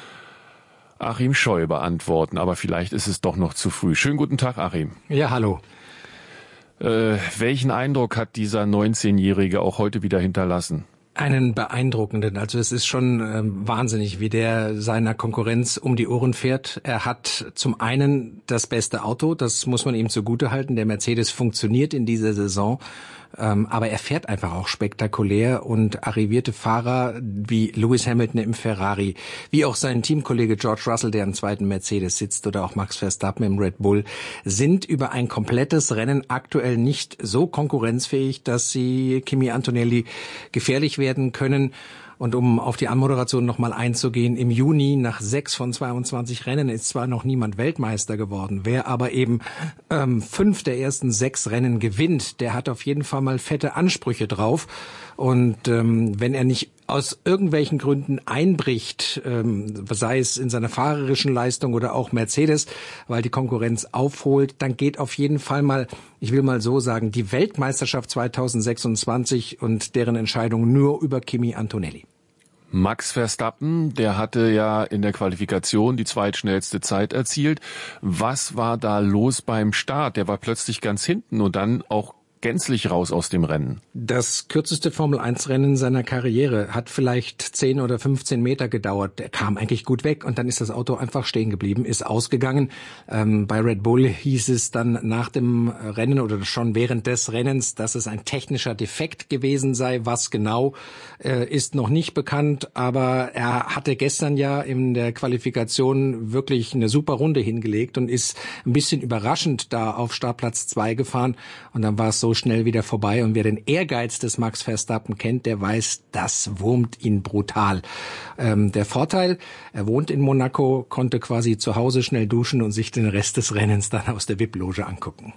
Achim Scheu beantworten, aber vielleicht ist es doch noch zu früh. Schönen guten Tag, Achim. Ja, hallo. Äh, welchen Eindruck hat dieser neunzehnjährige auch heute wieder hinterlassen? Einen beeindruckenden. Also es ist schon ähm, wahnsinnig, wie der seiner Konkurrenz um die Ohren fährt. Er hat zum einen das beste Auto, das muss man ihm zugutehalten. Der Mercedes funktioniert in dieser Saison. Ähm, aber er fährt einfach auch spektakulär und arrivierte Fahrer wie Lewis Hamilton im Ferrari, wie auch sein Teamkollege George Russell, der im zweiten Mercedes sitzt, oder auch Max Verstappen im Red Bull, sind über ein komplettes Rennen aktuell nicht so konkurrenzfähig, dass sie Kimi Antonelli gefährlich werden können. Und um auf die Anmoderation nochmal einzugehen, im Juni nach sechs von zweiundzwanzig Rennen ist zwar noch niemand Weltmeister geworden. Wer aber eben ähm, fünf der ersten sechs Rennen gewinnt, der hat auf jeden Fall mal fette Ansprüche drauf. Und ähm, wenn er nicht aus irgendwelchen Gründen einbricht, ähm, sei es in seiner fahrerischen Leistung oder auch Mercedes, weil die Konkurrenz aufholt, dann geht auf jeden Fall mal, ich will mal so sagen, die Weltmeisterschaft zweitausendsechsundzwanzig und deren Entscheidung nur über Kimi Antonelli. Max Verstappen, der hatte ja in der Qualifikation die zweitschnellste Zeit erzielt. Was war da los beim Start? Der war plötzlich ganz hinten und dann auch gänzlich raus aus dem Rennen. Das kürzeste Formel eins Rennen seiner Karriere hat vielleicht zehn oder fünfzehn Meter gedauert. Der kam eigentlich gut weg und dann ist das Auto einfach stehen geblieben, ist ausgegangen. Ähm, bei Red Bull hieß es dann nach dem Rennen oder schon während des Rennens, dass es ein technischer Defekt gewesen sei. Was genau, äh, ist noch nicht bekannt, aber er hatte gestern ja in der Qualifikation wirklich eine super Runde hingelegt und ist ein bisschen überraschend da auf Startplatz zwei gefahren und dann war es so schnell wieder vorbei. Und wer den Ehrgeiz des Max Verstappen kennt, der weiß, das wurmt ihn brutal. Ähm, der Vorteil, er wohnt in Monaco, konnte quasi zu Hause schnell duschen und sich den Rest des Rennens dann aus der V I P-Loge angucken.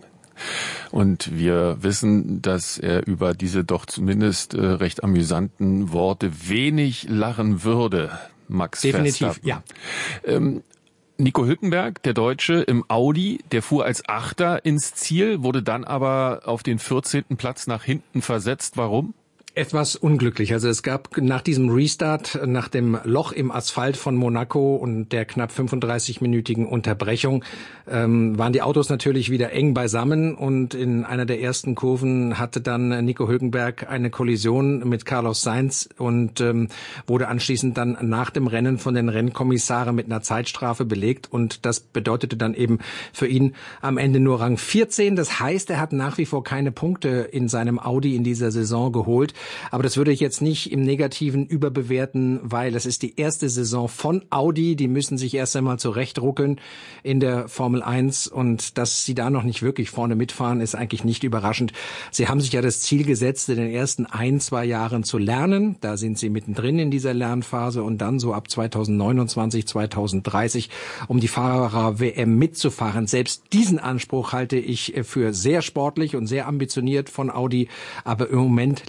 Und wir wissen, dass er über diese doch zumindest äh, recht amüsanten Worte wenig lachen würde, Max Definitiv, Verstappen. ja. Ähm, Nico Hülkenberg, der Deutsche im Audi, der fuhr als Achter ins Ziel, wurde dann aber auf den vierzehnten Platz nach hinten versetzt. Warum? Etwas unglücklich. Also es gab nach diesem Restart, nach dem Loch im Asphalt von Monaco und der knapp fünfunddreißig-minütigen Unterbrechung, ähm, waren die Autos natürlich wieder eng beisammen und in einer der ersten Kurven hatte dann Nico Hülkenberg eine Kollision mit Carlos Sainz und ähm, wurde anschließend dann nach dem Rennen von den Rennkommissaren mit einer Zeitstrafe belegt und das bedeutete dann eben für ihn am Ende nur Rang vierzehn. Das heißt, er hat nach wie vor keine Punkte in seinem Audi in dieser Saison geholt. Aber das würde ich jetzt nicht im Negativen überbewerten, weil es ist die erste Saison von Audi. Die müssen sich erst einmal zurechtruckeln in der Formel eins. Und dass sie da noch nicht wirklich vorne mitfahren, ist eigentlich nicht überraschend. Sie haben sich ja das Ziel gesetzt, in den ersten ein, zwei Jahren zu lernen. Da sind sie mittendrin in dieser Lernphase. Und dann so ab zweitausendneunundzwanzig, zweitausenddreißig, um die Fahrer-W M mitzufahren. Selbst diesen Anspruch halte ich für sehr sportlich und sehr ambitioniert von Audi. Aber im Moment lernen sie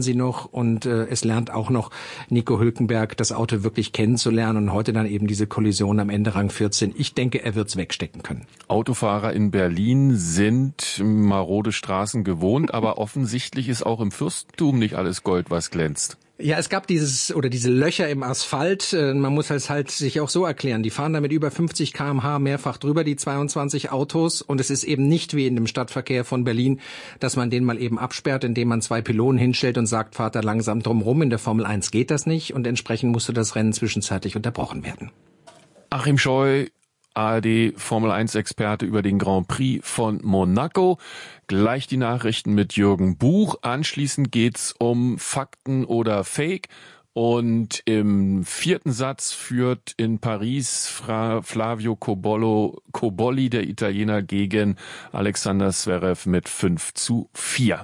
sie noch und äh, es lernt auch noch Nico Hülkenberg, das Auto wirklich kennenzulernen und heute dann eben diese Kollision am Ende Rang vierzehn. Ich denke, er wird's wegstecken können. Autofahrer in Berlin sind marode Straßen gewohnt, aber offensichtlich ist auch im Fürstentum nicht alles Gold, was glänzt. Ja, es gab dieses oder diese Löcher im Asphalt. Man muss es halt sich auch so erklären. Die fahren da mit über fünfzig Kilometer pro Stunde mehrfach drüber, die zweiundzwanzig Autos. Und es ist eben nicht wie in dem Stadtverkehr von Berlin, dass man den mal eben absperrt, indem man zwei Pylonen hinstellt und sagt, fahrt da langsam drum rum. In der Formel eins geht das nicht. Und entsprechend musste das Rennen zwischenzeitlich unterbrochen werden. Achim Scheu, A R D Formel eins Experte über den Grand Prix von Monaco. Gleich die Nachrichten mit Jürgen Buch. Anschließend geht's um Fakten oder Fake. Und im vierten Satz führt in Paris Fra Flavio Cobollo, Cobolli, der Italiener, gegen Alexander Zverev mit fünf zu vier.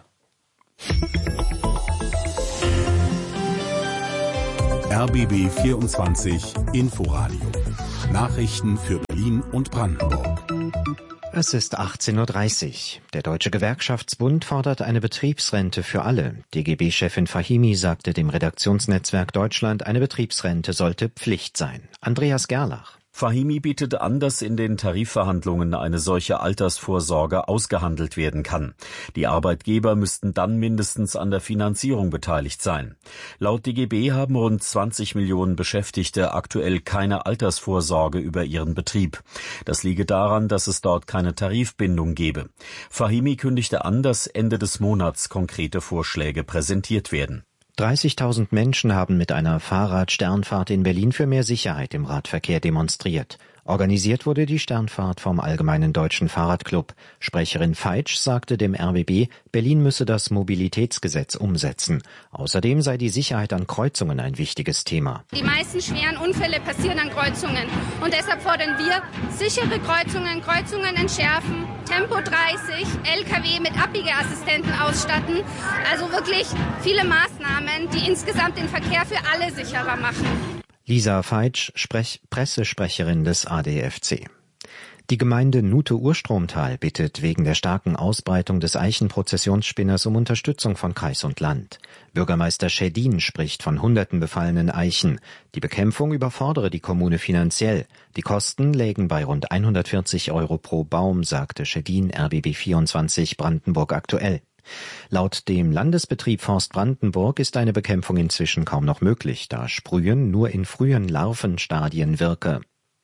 R B B vierundzwanzig Inforadio. Nachrichten für Berlin und Brandenburg. Es ist achtzehn Uhr dreißig. Der Deutsche Gewerkschaftsbund fordert eine Betriebsrente für alle. D G B-Chefin Fahimi sagte dem Redaktionsnetzwerk Deutschland, eine Betriebsrente sollte Pflicht sein. Andreas Gerlach. Fahimi bietet an, dass in den Tarifverhandlungen eine solche Altersvorsorge ausgehandelt werden kann. Die Arbeitgeber müssten dann mindestens an der Finanzierung beteiligt sein. Laut D G B haben rund zwanzig Millionen Beschäftigte aktuell keine Altersvorsorge über ihren Betrieb. Das liege daran, dass es dort keine Tarifbindung gebe. Fahimi kündigte an, dass Ende des Monats konkrete Vorschläge präsentiert werden. dreißigtausend Menschen haben mit einer Fahrrad-Sternfahrt in Berlin für mehr Sicherheit im Radverkehr demonstriert. Organisiert wurde die Sternfahrt vom Allgemeinen Deutschen Fahrradclub. Sprecherin Feitsch sagte dem R B B, Berlin müsse das Mobilitätsgesetz umsetzen. Außerdem sei die Sicherheit an Kreuzungen ein wichtiges Thema. Die meisten schweren Unfälle passieren an Kreuzungen. Und deshalb fordern wir sichere Kreuzungen, Kreuzungen entschärfen, Tempo dreißig, L K W mit Abbiegeassistenten ausstatten. Also wirklich viele Maßnahmen, die insgesamt den Verkehr für alle sicherer machen. Lisa Feitsch, Sprech- Pressesprecherin des A D F C. Die Gemeinde Nute-Urstromtal bittet wegen der starken Ausbreitung des Eichenprozessionsspinners um Unterstützung von Kreis und Land. Bürgermeister Schädin spricht von hunderten befallenen Eichen. Die Bekämpfung überfordere die Kommune finanziell. Die Kosten lägen bei rund hundertvierzig Euro pro Baum, sagte Schädin R B B vierundzwanzig Brandenburg aktuell. Laut dem Landesbetrieb Forst Brandenburg ist eine Bekämpfung inzwischen kaum noch möglich, da Sprühen nur in frühen Larvenstadien wirke.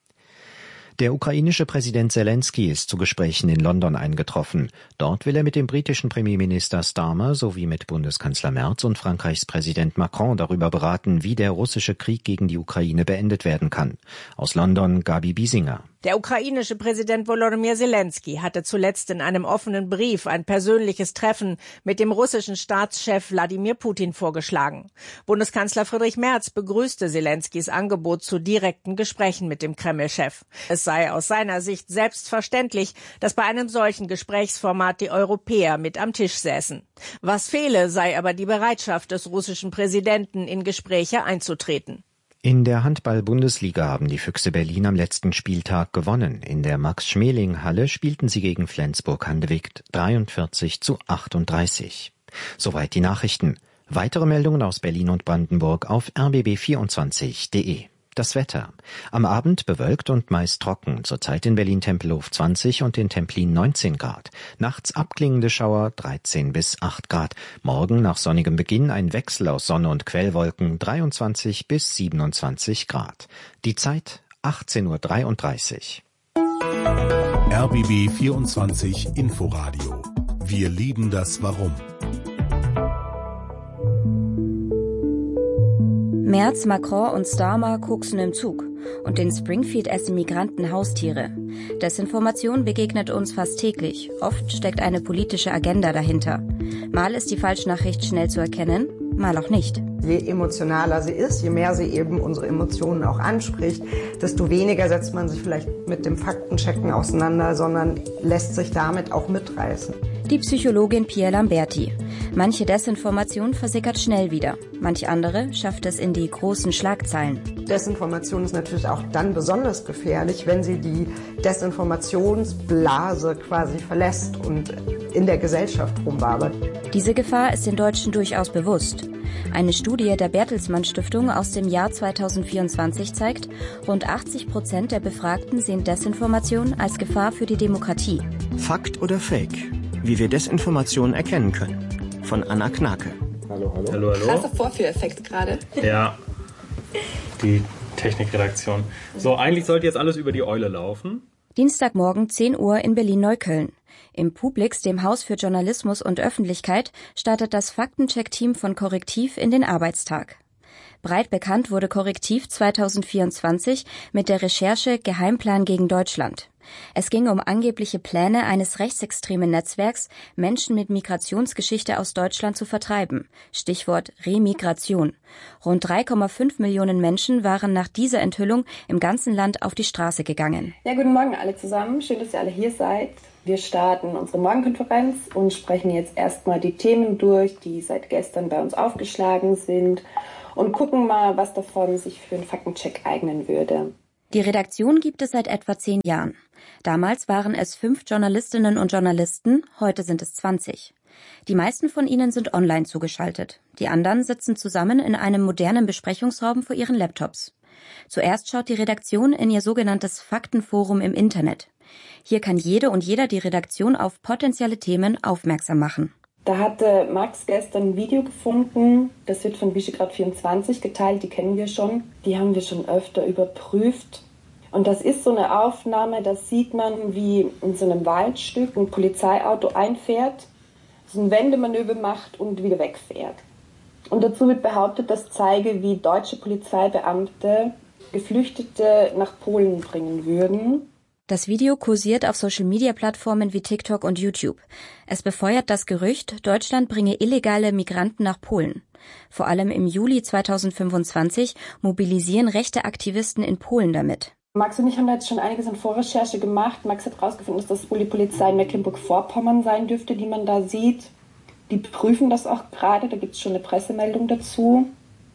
Der ukrainische Präsident Zelensky ist zu Gesprächen in London eingetroffen. Dort will er mit dem britischen Premierminister Starmer sowie mit Bundeskanzler Merz und Frankreichs Präsident Macron darüber beraten, wie der russische Krieg gegen die Ukraine beendet werden kann. Aus London Gabi Biesinger. Der ukrainische Präsident Volodymyr Zelensky hatte zuletzt in einem offenen Brief ein persönliches Treffen mit dem russischen Staatschef Wladimir Putin vorgeschlagen. Bundeskanzler Friedrich Merz begrüßte Zelenskys Angebot zu direkten Gesprächen mit dem Kreml-Chef. Es sei aus seiner Sicht selbstverständlich, dass bei einem solchen Gesprächsformat die Europäer mit am Tisch säßen. Was fehle, sei aber die Bereitschaft des russischen Präsidenten, in Gespräche einzutreten. In der Handball-Bundesliga haben die Füchse Berlin am letzten Spieltag gewonnen. In der Max-Schmeling-Halle spielten sie gegen Flensburg-Handewitt dreiundvierzig zu achtunddreißig. Soweit die Nachrichten. Weitere Meldungen aus Berlin und Brandenburg auf r b b vierundzwanzig punkt de. Das Wetter. Am Abend bewölkt und meist trocken. Zurzeit in Berlin-Tempelhof zwanzig und in Templin neunzehn Grad. Nachts abklingende Schauer dreizehn bis acht Grad. Morgen nach sonnigem Beginn ein Wechsel aus Sonne und Quellwolken dreiundzwanzig bis siebenundzwanzig Grad. Die Zeit achtzehn Uhr dreiunddreißig. R B B vierundzwanzig Inforadio. Wir lieben das Warum. Merz, Macron und Starmer koksen im Zug und in Springfield essen Migranten Haustiere. Desinformation begegnet uns fast täglich. Oft steckt eine politische Agenda dahinter. Mal ist die Falschnachricht schnell zu erkennen, mal auch nicht. Je emotionaler sie ist, je mehr sie eben unsere Emotionen auch anspricht, desto weniger setzt man sich vielleicht mit dem Faktenchecken auseinander, sondern lässt sich damit auch mitreißen. Die Psychologin Pia Lamberti. Manche Desinformation versickert schnell wieder. Manch andere schafft es in die großen Schlagzeilen. Desinformation ist natürlich auch dann besonders gefährlich, wenn sie die Desinformationsblase quasi verlässt und in der Gesellschaft rumwabert. Diese Gefahr ist den Deutschen durchaus bewusst. Eine Studie der Bertelsmann Stiftung aus dem Jahr zweitausendvierundzwanzig zeigt, rund achtzig Prozent der Befragten sehen Desinformation als Gefahr für die Demokratie. Fakt oder Fake? Wie wir Desinformation erkennen können. Von Anna Knake. Hallo, hallo. Hallo, hallo. Krasser Vorführeffekt gerade. Ja, die Technikredaktion. So, eigentlich sollte jetzt alles über die Eule laufen. Dienstagmorgen zehn Uhr in Berlin-Neukölln. Im Publix, dem Haus für Journalismus und Öffentlichkeit, startet das Faktencheck-Team von Korrektiv in den Arbeitstag. Breit bekannt wurde Korrektiv zweitausendvierundzwanzig mit der Recherche Geheimplan gegen Deutschland. Es ging um angebliche Pläne eines rechtsextremen Netzwerks, Menschen mit Migrationsgeschichte aus Deutschland zu vertreiben. Stichwort Remigration. Rund drei Komma fünf Millionen Menschen waren nach dieser Enthüllung im ganzen Land auf die Straße gegangen. Ja, guten Morgen alle zusammen. Schön, dass ihr alle hier seid. Wir starten unsere Morgenkonferenz und sprechen jetzt erstmal die Themen durch, die seit gestern bei uns aufgeschlagen sind, und gucken mal, was davon sich für einen Faktencheck eignen würde. Die Redaktion gibt es seit etwa zehn Jahren. Damals waren es fünf Journalistinnen und Journalisten, heute sind es zwanzig. Die meisten von ihnen sind online zugeschaltet. Die anderen sitzen zusammen in einem modernen Besprechungsraum vor ihren Laptops. Zuerst schaut die Redaktion in ihr sogenanntes Faktenforum im Internet. Hier kann jede und jeder die Redaktion auf potenzielle Themen aufmerksam machen. Da hatte Max gestern ein Video gefunden, das wird von Visegrad vierundzwanzig geteilt, die kennen wir schon. Die haben wir schon öfter überprüft. Und das ist so eine Aufnahme, da sieht man, wie in so einem Waldstück ein Polizeiauto einfährt, so ein Wendemanöver macht und wieder wegfährt. Und dazu wird behauptet, das zeige, wie deutsche Polizeibeamte Geflüchtete nach Polen bringen würden. Das Video kursiert auf Social-Media-Plattformen wie TikTok und YouTube. Es befeuert das Gerücht, Deutschland bringe illegale Migranten nach Polen. Vor allem im Juli zweitausendfünfundzwanzig mobilisieren rechte Aktivisten in Polen damit. Max und ich haben da jetzt schon einiges an Vorrecherche gemacht. Max hat herausgefunden, dass das wohl die Polizei in Mecklenburg-Vorpommern sein dürfte, die man da sieht. Die prüfen das auch gerade, da gibt es schon eine Pressemeldung dazu.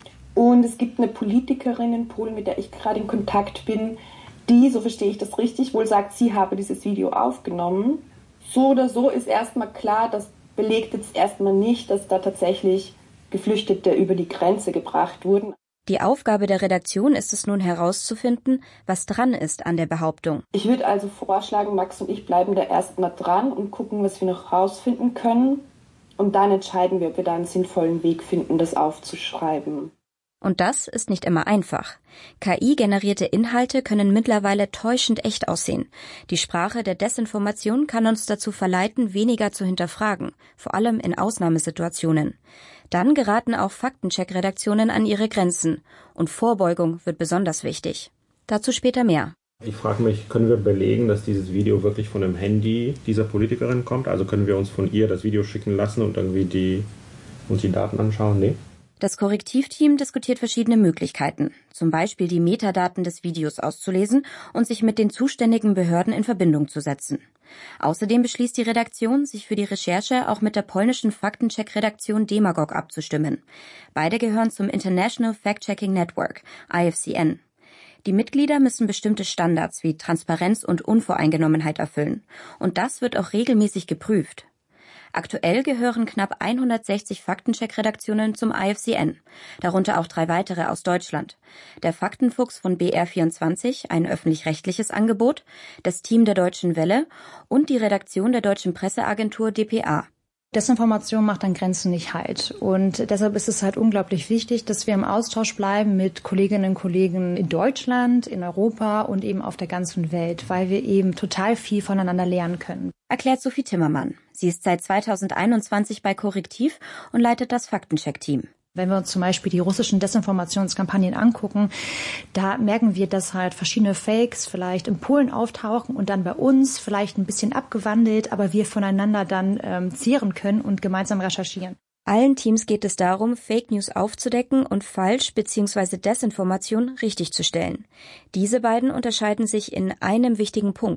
Und es gibt eine Politikerin in Polen, mit der ich gerade in Kontakt bin, die, so verstehe ich das richtig, wohl sagt, sie habe dieses Video aufgenommen. So oder so ist erstmal klar, das belegt jetzt erstmal nicht, dass da tatsächlich Geflüchtete über die Grenze gebracht wurden. Die Aufgabe der Redaktion ist es nun herauszufinden, was dran ist an der Behauptung. Ich würde also vorschlagen, Max und ich bleiben da erstmal dran und gucken, was wir noch rausfinden können. Und dann entscheiden wir, ob wir da einen sinnvollen Weg finden, das aufzuschreiben. Und das ist nicht immer einfach. K I-generierte Inhalte können mittlerweile täuschend echt aussehen. Die Sprache der Desinformation kann uns dazu verleiten, weniger zu hinterfragen, vor allem in Ausnahmesituationen. Dann geraten auch Faktencheck-Redaktionen an ihre Grenzen. Und Vorbeugung wird besonders wichtig. Dazu später mehr. Ich frage mich, können wir belegen, dass dieses Video wirklich von dem Handy dieser Politikerin kommt? Also können wir uns von ihr das Video schicken lassen und irgendwie die, uns die Daten anschauen? Nee. Das Korrektivteam diskutiert verschiedene Möglichkeiten, zum Beispiel die Metadaten des Videos auszulesen und sich mit den zuständigen Behörden in Verbindung zu setzen. Außerdem beschließt die Redaktion, sich für die Recherche auch mit der polnischen Faktencheck-Redaktion Demagog abzustimmen. Beide gehören zum International Fact-Checking Network, I F C N. Die Mitglieder müssen bestimmte Standards wie Transparenz und Unvoreingenommenheit erfüllen. Und das wird auch regelmäßig geprüft. Aktuell gehören knapp hundertsechzig Faktencheck-Redaktionen zum I F C N, darunter auch drei weitere aus Deutschland. Der Faktenfuchs von B R vierundzwanzig, ein öffentlich-rechtliches Angebot, das Team der Deutschen Welle und die Redaktion der deutschen Presseagentur D P A. Desinformation macht an Grenzen nicht halt. Und deshalb ist es halt unglaublich wichtig, dass wir im Austausch bleiben mit Kolleginnen und Kollegen in Deutschland, in Europa und eben auf der ganzen Welt, weil wir eben total viel voneinander lernen können. Erklärt Sophie Timmermann. Sie ist seit zweitausendeinundzwanzig bei Korrektiv und leitet das Faktencheck-Team. Wenn wir uns zum Beispiel die russischen Desinformationskampagnen angucken, da merken wir, dass halt verschiedene Fakes vielleicht in Polen auftauchen und dann bei uns vielleicht ein bisschen abgewandelt, aber wir voneinander dann ähm, zehren können und gemeinsam recherchieren. Allen Teams geht es darum, Fake News aufzudecken und Falsch- bzw. Desinformation richtigzustellen. Diese beiden unterscheiden sich in einem wichtigen Punkt.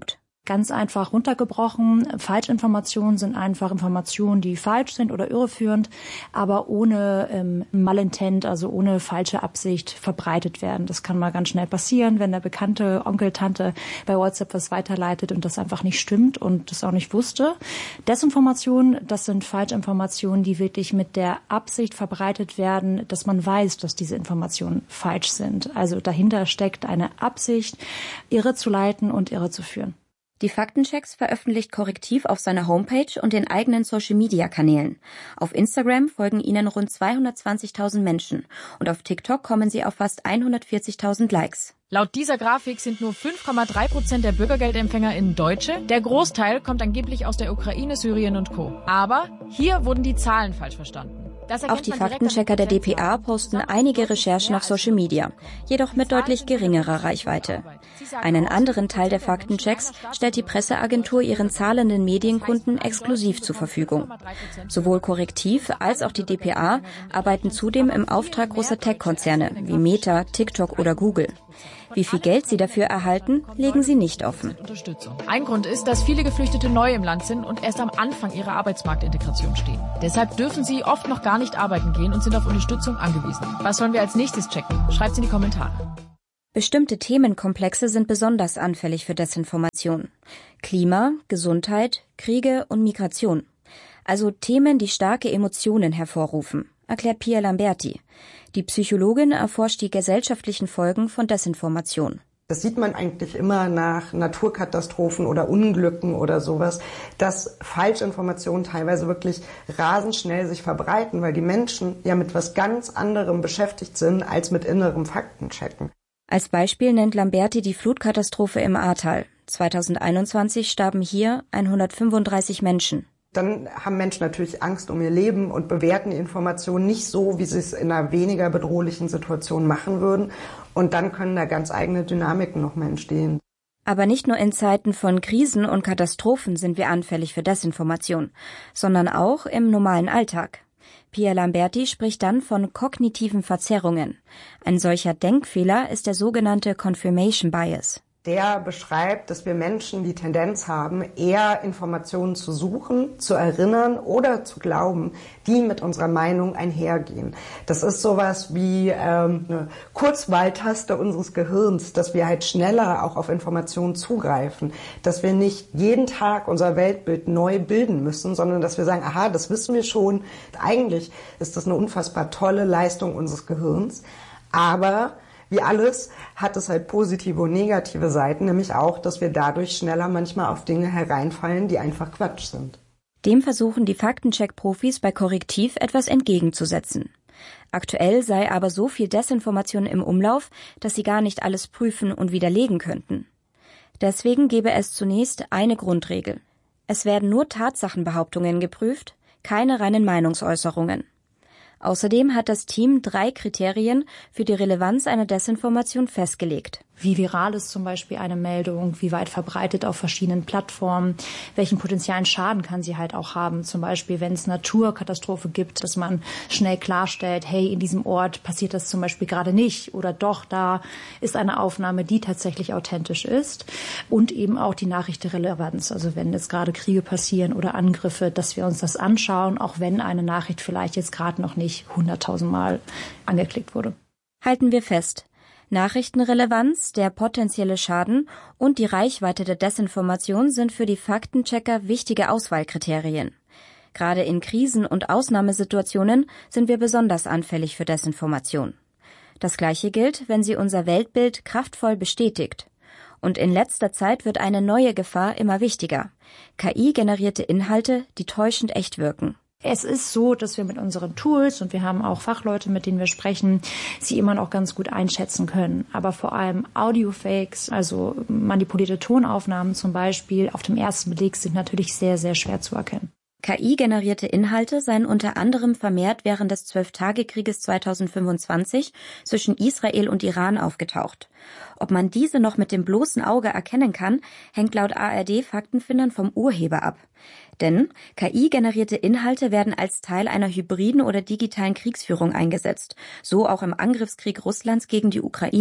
Ganz einfach runtergebrochen. Falschinformationen sind einfach Informationen, die falsch sind oder irreführend, aber ohne ähm, Malintent, also ohne falsche Absicht verbreitet werden. Das kann mal ganz schnell passieren, wenn der bekannte Onkel, Tante bei WhatsApp was weiterleitet und das einfach nicht stimmt und das auch nicht wusste. Desinformation, das sind Falschinformationen, die wirklich mit der Absicht verbreitet werden, dass man weiß, dass diese Informationen falsch sind. Also dahinter steckt eine Absicht, irre zu leiten und irre zu führen. Die Faktenchecks veröffentlicht Korrektiv auf seiner Homepage und den eigenen Social-Media-Kanälen. Auf Instagram folgen ihnen rund zweihundertzwanzigtausend Menschen und auf TikTok kommen sie auf fast hundertvierzigtausend Likes. Laut dieser Grafik sind nur fünf Komma drei Prozent der BürgergeldempfängerInnen Deutsche. Der Großteil kommt angeblich aus der Ukraine, Syrien und Co. Aber hier wurden die Zahlen falsch verstanden. Auch die Faktenchecker der D P A posten einige Recherchen auf Social Media, jedoch mit deutlich geringerer Reichweite. Einen anderen Teil der Faktenchecks stellt die Presseagentur ihren zahlenden Medienkunden exklusiv zur Verfügung. Sowohl Korrektiv als auch die D P A arbeiten zudem im Auftrag großer Tech-Konzerne wie Meta, TikTok oder Google. Wie viel Geld sie dafür erhalten, legen sie nicht offen. Ein Grund ist, dass viele Geflüchtete neu im Land sind und erst am Anfang ihrer Arbeitsmarktintegration stehen. Deshalb dürfen sie oft noch gar nicht arbeiten gehen und sind auf Unterstützung angewiesen. Was sollen wir als nächstes checken? Schreibt's in die Kommentare. Bestimmte Themenkomplexe sind besonders anfällig für Desinformation. Klima, Gesundheit, Kriege und Migration. Also Themen, die starke Emotionen hervorrufen, erklärt Pia Lamberti. Die Psychologin erforscht die gesellschaftlichen Folgen von Desinformation. Das sieht man eigentlich immer nach Naturkatastrophen oder Unglücken oder sowas, dass Falschinformationen teilweise wirklich rasend schnell sich verbreiten, weil die Menschen ja mit was ganz anderem beschäftigt sind als mit innerem Faktenchecken. Als Beispiel nennt Lamberti die Flutkatastrophe im Ahrtal. zweitausendeinundzwanzig starben hier hundertfünfunddreißig Menschen. Dann haben Menschen natürlich Angst um ihr Leben und bewerten die Informationen nicht so, wie sie es in einer weniger bedrohlichen Situation machen würden. Und dann können da ganz eigene Dynamiken nochmal entstehen. Aber nicht nur in Zeiten von Krisen und Katastrophen sind wir anfällig für Desinformation, sondern auch im normalen Alltag. Pia Lamberti spricht dann von kognitiven Verzerrungen. Ein solcher Denkfehler ist der sogenannte Confirmation Bias. Der beschreibt, dass wir Menschen die Tendenz haben, eher Informationen zu suchen, zu erinnern oder zu glauben, die mit unserer Meinung einhergehen. Das ist sowas wie ähm, eine Kurzwahltaste unseres Gehirns, dass wir halt schneller auch auf Informationen zugreifen, dass wir nicht jeden Tag unser Weltbild neu bilden müssen, sondern dass wir sagen, aha, das wissen wir schon. Eigentlich ist das eine unfassbar tolle Leistung unseres Gehirns, aber wie alles hat es halt positive und negative Seiten, nämlich auch, dass wir dadurch schneller manchmal auf Dinge hereinfallen, die einfach Quatsch sind. Dem versuchen die Faktencheck-Profis bei Korrektiv etwas entgegenzusetzen. Aktuell sei aber so viel Desinformation im Umlauf, dass sie gar nicht alles prüfen und widerlegen könnten. Deswegen gebe es zunächst eine Grundregel. Es werden nur Tatsachenbehauptungen geprüft, keine reinen Meinungsäußerungen. Außerdem hat das Team drei Kriterien für die Relevanz einer Desinformation festgelegt. Wie viral ist zum Beispiel eine Meldung, wie weit verbreitet auf verschiedenen Plattformen, welchen potenziellen Schaden kann sie halt auch haben. Zum Beispiel, wenn es Naturkatastrophe gibt, dass man schnell klarstellt, hey, in diesem Ort passiert das zum Beispiel gerade nicht oder doch, da ist eine Aufnahme, die tatsächlich authentisch ist. Und eben auch die Nachrichtenrelevanz, also wenn jetzt gerade Kriege passieren oder Angriffe, dass wir uns das anschauen, auch wenn eine Nachricht vielleicht jetzt gerade noch nicht hunderttausendmal angeklickt wurde. Halten wir fest. Nachrichtenrelevanz, der potenzielle Schaden und die Reichweite der Desinformation sind für die Faktenchecker wichtige Auswahlkriterien. Gerade in Krisen und Ausnahmesituationen sind wir besonders anfällig für Desinformation. Das Gleiche gilt, wenn sie unser Weltbild kraftvoll bestätigt. Und in letzter Zeit wird eine neue Gefahr immer wichtiger: K I-generierte Inhalte, die täuschend echt wirken. Es ist so, dass wir mit unseren Tools, und wir haben auch Fachleute, mit denen wir sprechen, sie immer noch ganz gut einschätzen können. Aber vor allem Audiofakes, also manipulierte Tonaufnahmen zum Beispiel, auf dem ersten Blick sind natürlich sehr, sehr schwer zu erkennen. K I-generierte Inhalte seien unter anderem vermehrt während des Zwölftagekrieges zweitausendfünfundzwanzig zwischen Israel und Iran aufgetaucht. Ob man diese noch mit dem bloßen Auge erkennen kann, hängt laut A R D-Faktenfindern vom Urheber ab. Denn K I-generierte Inhalte werden als Teil einer hybriden oder digitalen Kriegsführung eingesetzt, so auch im Angriffskrieg Russlands gegen die Ukraine.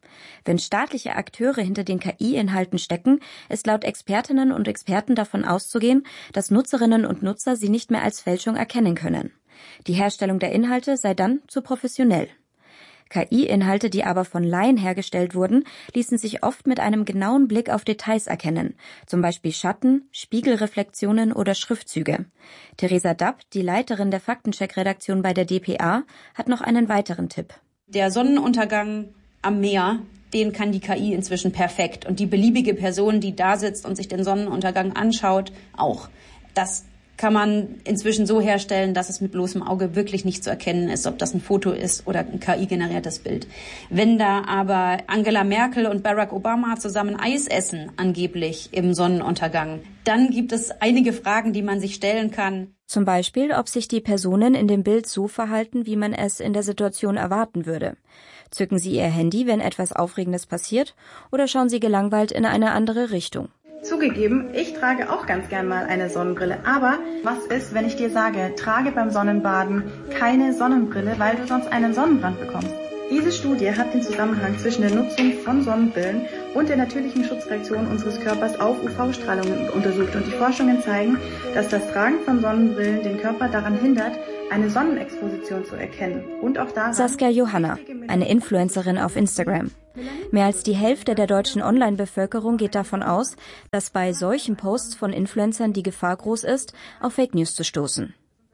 Wenn staatliche Akteure hinter den K I-Inhalten stecken, ist laut Expertinnen und Experten davon auszugehen, dass Nutzerinnen und Nutzer sie nicht mehr als Fälschung erkennen können. Die Herstellung der Inhalte sei dann zu professionell. K I-Inhalte, die aber von Laien hergestellt wurden, ließen sich oft mit einem genauen Blick auf Details erkennen, zum Beispiel Schatten, Spiegelreflexionen oder Schriftzüge. Theresa Dapp, die Leiterin der Faktencheck-Redaktion bei der D P A, hat noch einen weiteren Tipp. Der Sonnenuntergang am Meer, den kann die K I inzwischen perfekt. Und die beliebige Person, die da sitzt und sich den Sonnenuntergang anschaut, auch. Das kann man inzwischen so herstellen, dass es mit bloßem Auge wirklich nicht zu erkennen ist, ob das ein Foto ist oder ein K I-generiertes Bild. Wenn da aber Angela Merkel und Barack Obama zusammen Eis essen, angeblich im Sonnenuntergang, dann gibt es einige Fragen, die man sich stellen kann. Zum Beispiel, ob sich die Personen in dem Bild so verhalten, wie man es in der Situation erwarten würde. Zücken sie ihr Handy, wenn etwas Aufregendes passiert, oder schauen sie gelangweilt in eine andere Richtung? Zugegeben, ich trage auch ganz gern mal eine Sonnenbrille. Aber was ist, wenn ich dir sage, trage beim Sonnenbaden keine Sonnenbrille, weil du sonst einen Sonnenbrand bekommst? Diese Studie hat den Zusammenhang zwischen der Nutzung von Sonnenbrillen und der natürlichen Schutzreaktion unseres Körpers auf U V-Strahlungen untersucht. Und die Forschungen zeigen, dass das Tragen von Sonnenbrillen den Körper daran hindert, eine Sonnenexposition zu erkennen. Und auch daran... Saskia Johanna, eine Influencerin auf Instagram. Mehr als die Hälfte der deutschen Online-Bevölkerung geht davon aus, dass bei solchen Posts von Influencern die Gefahr groß ist, auf Fake News zu stoßen.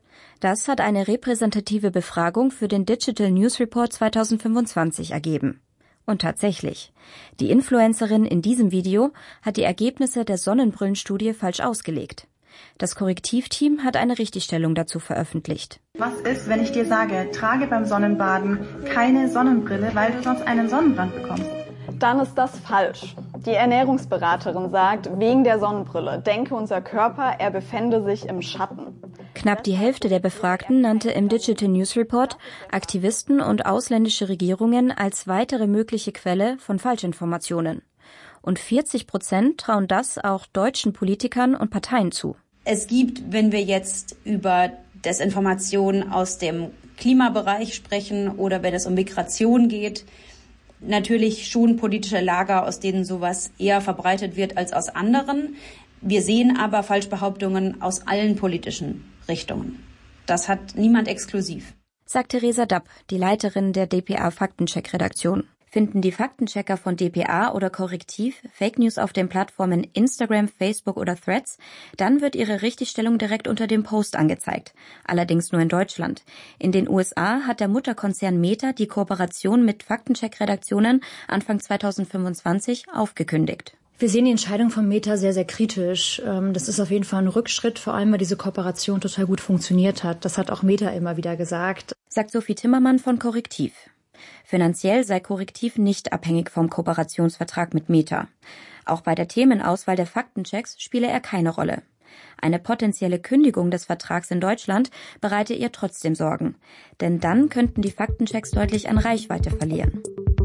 Das hat eine repräsentative Befragung für den Digital News Report zweitausendfünfundzwanzig ergeben. Und tatsächlich, die Influencerin in diesem Video hat die Ergebnisse der Sonnenbrillenstudie falsch ausgelegt. Das Korrektivteam hat eine Richtigstellung dazu veröffentlicht. Was ist, wenn ich dir sage, trage beim Sonnenbaden keine Sonnenbrille, weil du sonst einen Sonnenbrand bekommst? Dann ist das falsch. Die Ernährungsberaterin sagt, wegen der Sonnenbrille denke unser Körper, er befände sich im Schatten. Knapp die Hälfte der Befragten nannte im Digital News Report Aktivisten und ausländische Regierungen als weitere mögliche Quelle von Falschinformationen. Und vierzig Prozent trauen das auch deutschen Politikern und Parteien zu. Es gibt, wenn wir jetzt über Desinformation aus dem Klimabereich sprechen oder wenn es um Migration geht, natürlich schon politische Lager, aus denen sowas eher verbreitet wird als aus anderen. Wir sehen aber Falschbehauptungen aus allen politischen Richtungen. Das hat niemand exklusiv. Sagt Theresa Dapp, die Leiterin der D P A-Faktencheck-Redaktion. Finden die Faktenchecker von D P A oder Korrektiv Fake News auf den Plattformen Instagram, Facebook oder Threads, dann wird ihre Richtigstellung direkt unter dem Post angezeigt. Allerdings nur in Deutschland. In den U S A hat der Mutterkonzern Meta die Kooperation mit Faktencheck-Redaktionen Anfang zweitausendfünfundzwanzig aufgekündigt. Wir sehen die Entscheidung von Meta sehr, sehr kritisch. Das ist auf jeden Fall ein Rückschritt, vor allem weil diese Kooperation total gut funktioniert hat. Das hat auch Meta immer wieder gesagt. Sagt Sophie Timmermann von Korrektiv. Finanziell sei Korrektiv nicht abhängig vom Kooperationsvertrag mit Meta. Auch bei der Themenauswahl der Faktenchecks spiele er keine Rolle. Eine potenzielle Kündigung des Vertrags in Deutschland bereite ihr trotzdem Sorgen. Denn dann könnten die Faktenchecks deutlich an Reichweite verlieren.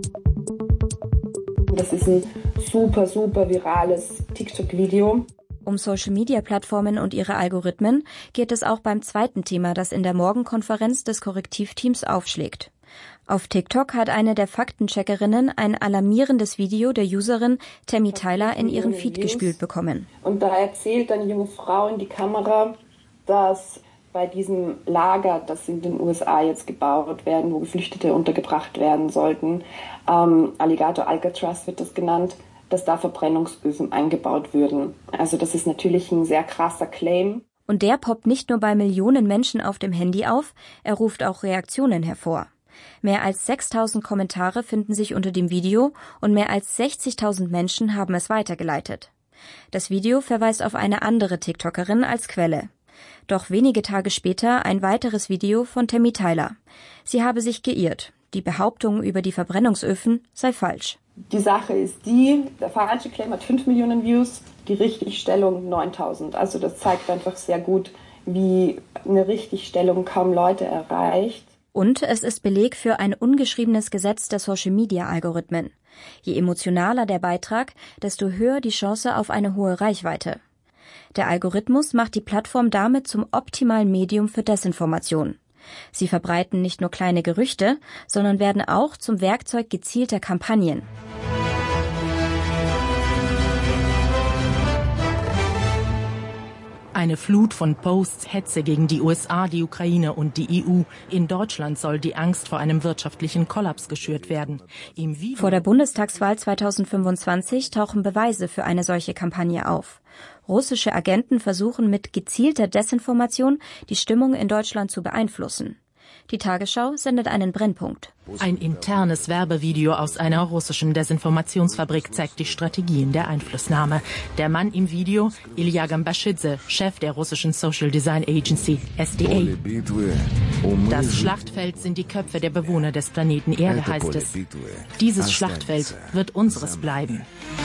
Das ist ein super, super virales TikTok-Video. Um Social-Media-Plattformen und ihre Algorithmen geht es auch beim zweiten Thema, das in der Morgenkonferenz des Korrektivteams aufschlägt. Auf TikTok hat eine der Faktencheckerinnen ein alarmierendes Video der Userin Tammy Tyler in ihren Feed gespielt bekommen. Und da erzählt eine junge Frau in die Kamera, dass bei diesem Lager, das in den U S A jetzt gebaut werden, wo Geflüchtete untergebracht werden sollten, ähm, Alligator Alcatraz wird das genannt, dass da Verbrennungsöfen eingebaut würden. Also das ist natürlich ein sehr krasser Claim. Und der poppt nicht nur bei Millionen Menschen auf dem Handy auf, er ruft auch Reaktionen hervor. Mehr als sechstausend Kommentare finden sich unter dem Video und mehr als sechzigtausend Menschen haben es weitergeleitet. Das Video verweist auf eine andere TikTokerin als Quelle. Doch wenige Tage später ein weiteres Video von Tammy Tyler. Sie habe sich geirrt. Die Behauptung über die Verbrennungsöfen sei falsch. Die Sache ist die, der falsche Claim hat fünf Millionen Views, die Richtigstellung neuntausend. Also das zeigt einfach sehr gut, wie eine Richtigstellung kaum Leute erreicht. Und es ist Beleg für ein ungeschriebenes Gesetz der Social-Media-Algorithmen. Je emotionaler der Beitrag, desto höher die Chance auf eine hohe Reichweite. Der Algorithmus macht die Plattform damit zum optimalen Medium für Desinformation. Sie verbreiten nicht nur kleine Gerüchte, sondern werden auch zum Werkzeug gezielter Kampagnen. Eine Flut von Posts, Hetze gegen die U S A, die Ukraine und die E U. In Deutschland soll die Angst vor einem wirtschaftlichen Kollaps geschürt werden. Im Video vor der Bundestagswahl zweitausendfünfundzwanzig tauchen Beweise für eine solche Kampagne auf. Russische Agenten versuchen mit gezielter Desinformation die Stimmung in Deutschland zu beeinflussen. Die Tagesschau sendet einen Brennpunkt. Ein internes Werbevideo aus einer russischen Desinformationsfabrik zeigt die Strategien der Einflussnahme. Der Mann im Video, Ilya Gambashidze, Chef der russischen Social Design Agency S D A. Das Schlachtfeld sind die Köpfe der Bewohner des Planeten Erde, heißt es. Dieses Schlachtfeld wird unseres bleiben.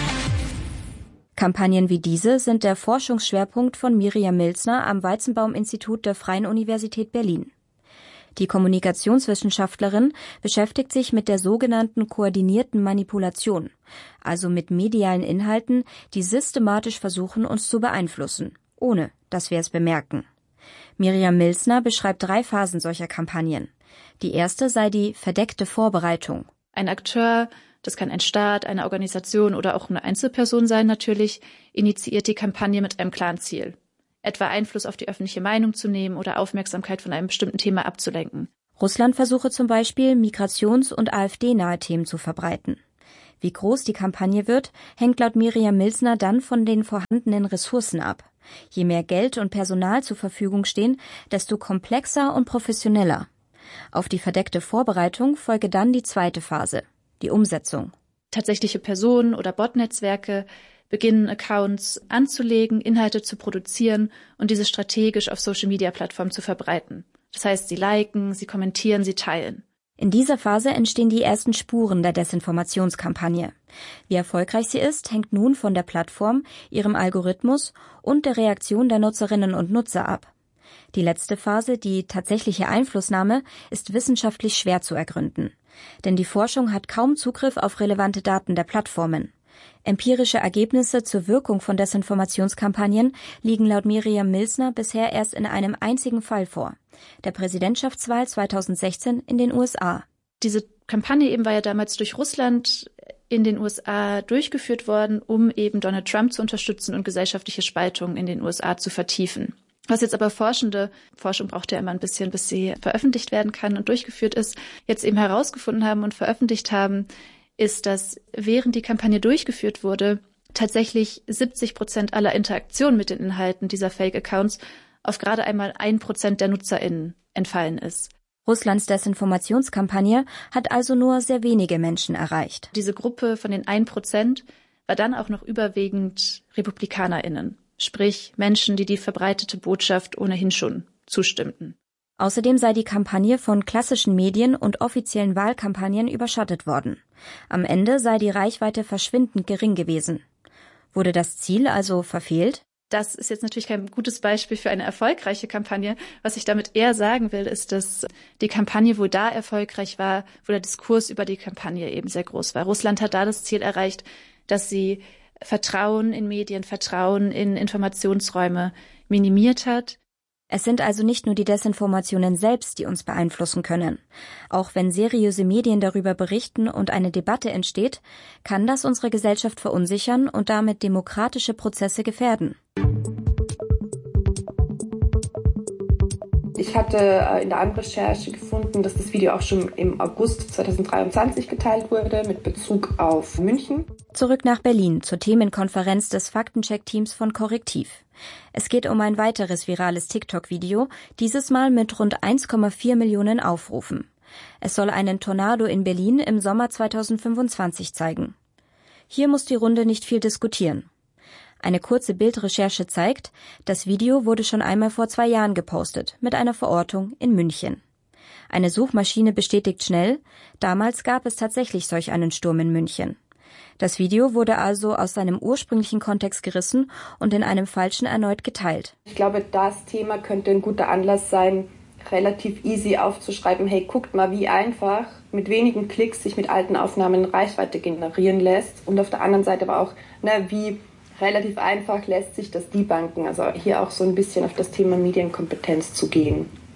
Kampagnen wie diese sind der Forschungsschwerpunkt von Miriam Milzner am Weizenbaum-Institut der Freien Universität Berlin. Die Kommunikationswissenschaftlerin beschäftigt sich mit der sogenannten koordinierten Manipulation, also mit medialen Inhalten, die systematisch versuchen, uns zu beeinflussen, ohne dass wir es bemerken. Miriam Milzner beschreibt drei Phasen solcher Kampagnen. Die erste sei die verdeckte Vorbereitung. Ein Akteur, das kann ein Staat, eine Organisation oder auch eine Einzelperson sein natürlich, initiiert die Kampagne mit einem klaren Ziel. Etwa Einfluss auf die öffentliche Meinung zu nehmen oder Aufmerksamkeit von einem bestimmten Thema abzulenken. Russland versuche zum Beispiel, Migrations- und AfD-nahe Themen zu verbreiten. Wie groß die Kampagne wird, hängt laut Miriam Milzner dann von den vorhandenen Ressourcen ab. Je mehr Geld und Personal zur Verfügung stehen, desto komplexer und professioneller. Auf die verdeckte Vorbereitung folge dann die zweite Phase, die Umsetzung. Tatsächliche Personen oder Bot-Netzwerke beginnen Accounts anzulegen, Inhalte zu produzieren und diese strategisch auf Social-Media-Plattformen zu verbreiten. Das heißt, sie liken, sie kommentieren, sie teilen. In dieser Phase entstehen die ersten Spuren der Desinformationskampagne. Wie erfolgreich sie ist, hängt nun von der Plattform, ihrem Algorithmus und der Reaktion der Nutzerinnen und Nutzer ab. Die letzte Phase, die tatsächliche Einflussnahme, ist wissenschaftlich schwer zu ergründen. Denn die Forschung hat kaum Zugriff auf relevante Daten der Plattformen. Empirische Ergebnisse zur Wirkung von Desinformationskampagnen liegen laut Miriam Milzner bisher erst in einem einzigen Fall vor, der Präsidentschaftswahl zweitausendsechzehn in den U S A. Diese Kampagne eben war ja damals durch Russland in den U S A durchgeführt worden, um eben Donald Trump zu unterstützen und gesellschaftliche Spaltung in den U S A zu vertiefen. Was jetzt aber Forschende, Forschung braucht ja immer ein bisschen, bis sie veröffentlicht werden kann und durchgeführt ist, jetzt eben herausgefunden haben und veröffentlicht haben, ist, dass während die Kampagne durchgeführt wurde, tatsächlich siebzig Prozent aller Interaktionen mit den Inhalten dieser Fake-Accounts auf gerade einmal ein Prozent der NutzerInnen entfallen ist. Russlands Desinformationskampagne hat also nur sehr wenige Menschen erreicht. Diese Gruppe von den ein Prozent war dann auch noch überwiegend RepublikanerInnen, sprich Menschen, die die verbreitete Botschaft ohnehin schon zustimmten. Außerdem sei die Kampagne von klassischen Medien und offiziellen Wahlkampagnen überschattet worden. Am Ende sei die Reichweite verschwindend gering gewesen. Wurde das Ziel also verfehlt? Das ist jetzt natürlich kein gutes Beispiel für eine erfolgreiche Kampagne. Was ich damit eher sagen will, ist, dass die Kampagne wohl da erfolgreich war, wo der Diskurs über die Kampagne eben sehr groß war. Russland hat da das Ziel erreicht, dass sie Vertrauen in Medien, Vertrauen in Informationsräume minimiert hat. Es sind also nicht nur die Desinformationen selbst, die uns beeinflussen können. Auch wenn seriöse Medien darüber berichten und eine Debatte entsteht, kann das unsere Gesellschaft verunsichern und damit demokratische Prozesse gefährden. Ich hatte in der Anrecherche gefunden, dass das Video auch schon im August zweitausenddreiundzwanzig geteilt wurde mit Bezug auf München. Zurück nach Berlin zur Themenkonferenz des Faktencheck-Teams von Korrektiv. Es geht um ein weiteres virales TikTok-Video, dieses Mal mit rund eins Komma vier Millionen Aufrufen. Es soll einen Tornado in Berlin im Sommer zweitausendfünfundzwanzig zeigen. Hier muss die Runde nicht viel diskutieren. Eine kurze Bildrecherche zeigt, das Video wurde schon einmal vor zwei Jahren gepostet, mit einer Verortung in München. Eine Suchmaschine bestätigt schnell, damals gab es tatsächlich solch einen Sturm in München. Das Video wurde also aus seinem ursprünglichen Kontext gerissen und in einem falschen erneut geteilt. Ich glaube, das Thema könnte ein guter Anlass sein, relativ easy aufzuschreiben, hey, guckt mal, wie einfach mit wenigen Klicks sich mit alten Aufnahmen Reichweite generieren lässt. Und auf der anderen Seite aber auch, ne, wie relativ einfach lässt sich das debunken. Also hier auch so ein bisschen auf das Thema Medienkompetenz zu gehen.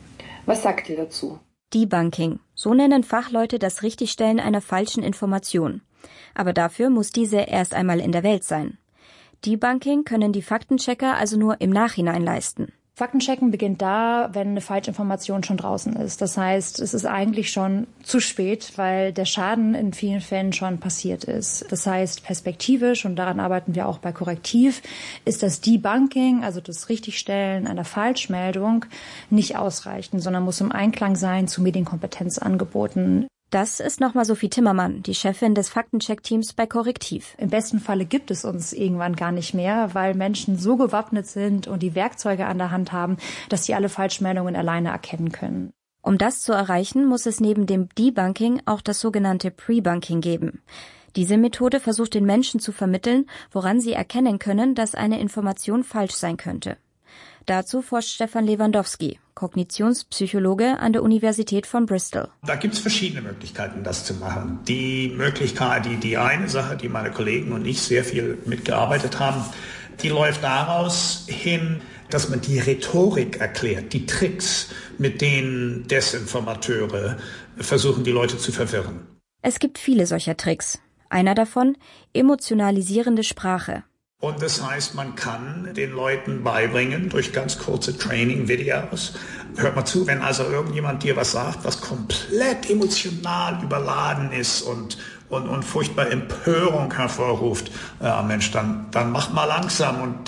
Was sagt ihr dazu? Debunking. So nennen Fachleute das Richtigstellen einer falschen Information. Aber dafür muss diese erst einmal in der Welt sein. Debunking können die Faktenchecker also nur im Nachhinein leisten. Faktenchecken beginnt da, wenn eine Falschinformation schon draußen ist. Das heißt, es ist eigentlich schon zu spät, weil der Schaden in vielen Fällen schon passiert ist. Das heißt, perspektivisch, und daran arbeiten wir auch bei Korrektiv, ist das Debunking, also das Richtigstellen einer Falschmeldung, nicht ausreichend, sondern muss im Einklang sein zu Medienkompetenzangeboten. Das ist nochmal Sophie Timmermann, die Chefin des Faktencheck-Teams bei Korrektiv. Im besten Falle gibt es uns irgendwann gar nicht mehr, weil Menschen so gewappnet sind und die Werkzeuge an der Hand haben, dass sie alle Falschmeldungen alleine erkennen können. Um das zu erreichen, muss es neben dem Debunking auch das sogenannte Prebunking geben. Diese Methode versucht den Menschen zu vermitteln, woran sie erkennen können, dass eine Information falsch sein könnte. Dazu forscht Stefan Lewandowski, Kognitionspsychologe an der Universität von Bristol. Da gibt es verschiedene Möglichkeiten, das zu machen. Die Möglichkeit, die, die eine Sache, die meine Kollegen und ich sehr viel mitgearbeitet haben, die läuft daraus hin, dass man die Rhetorik erklärt, die Tricks, mit denen Desinformateure versuchen, die Leute zu verwirren. Es gibt viele solcher Tricks. Einer davon, emotionalisierende Sprache. Und das heißt, man kann den Leuten beibringen, durch ganz kurze Training-Videos. Hört mal zu, wenn also irgendjemand dir was sagt, was komplett emotional überladen ist und, und, und furchtbar Empörung hervorruft, ja Mensch, dann, dann mach mal langsam und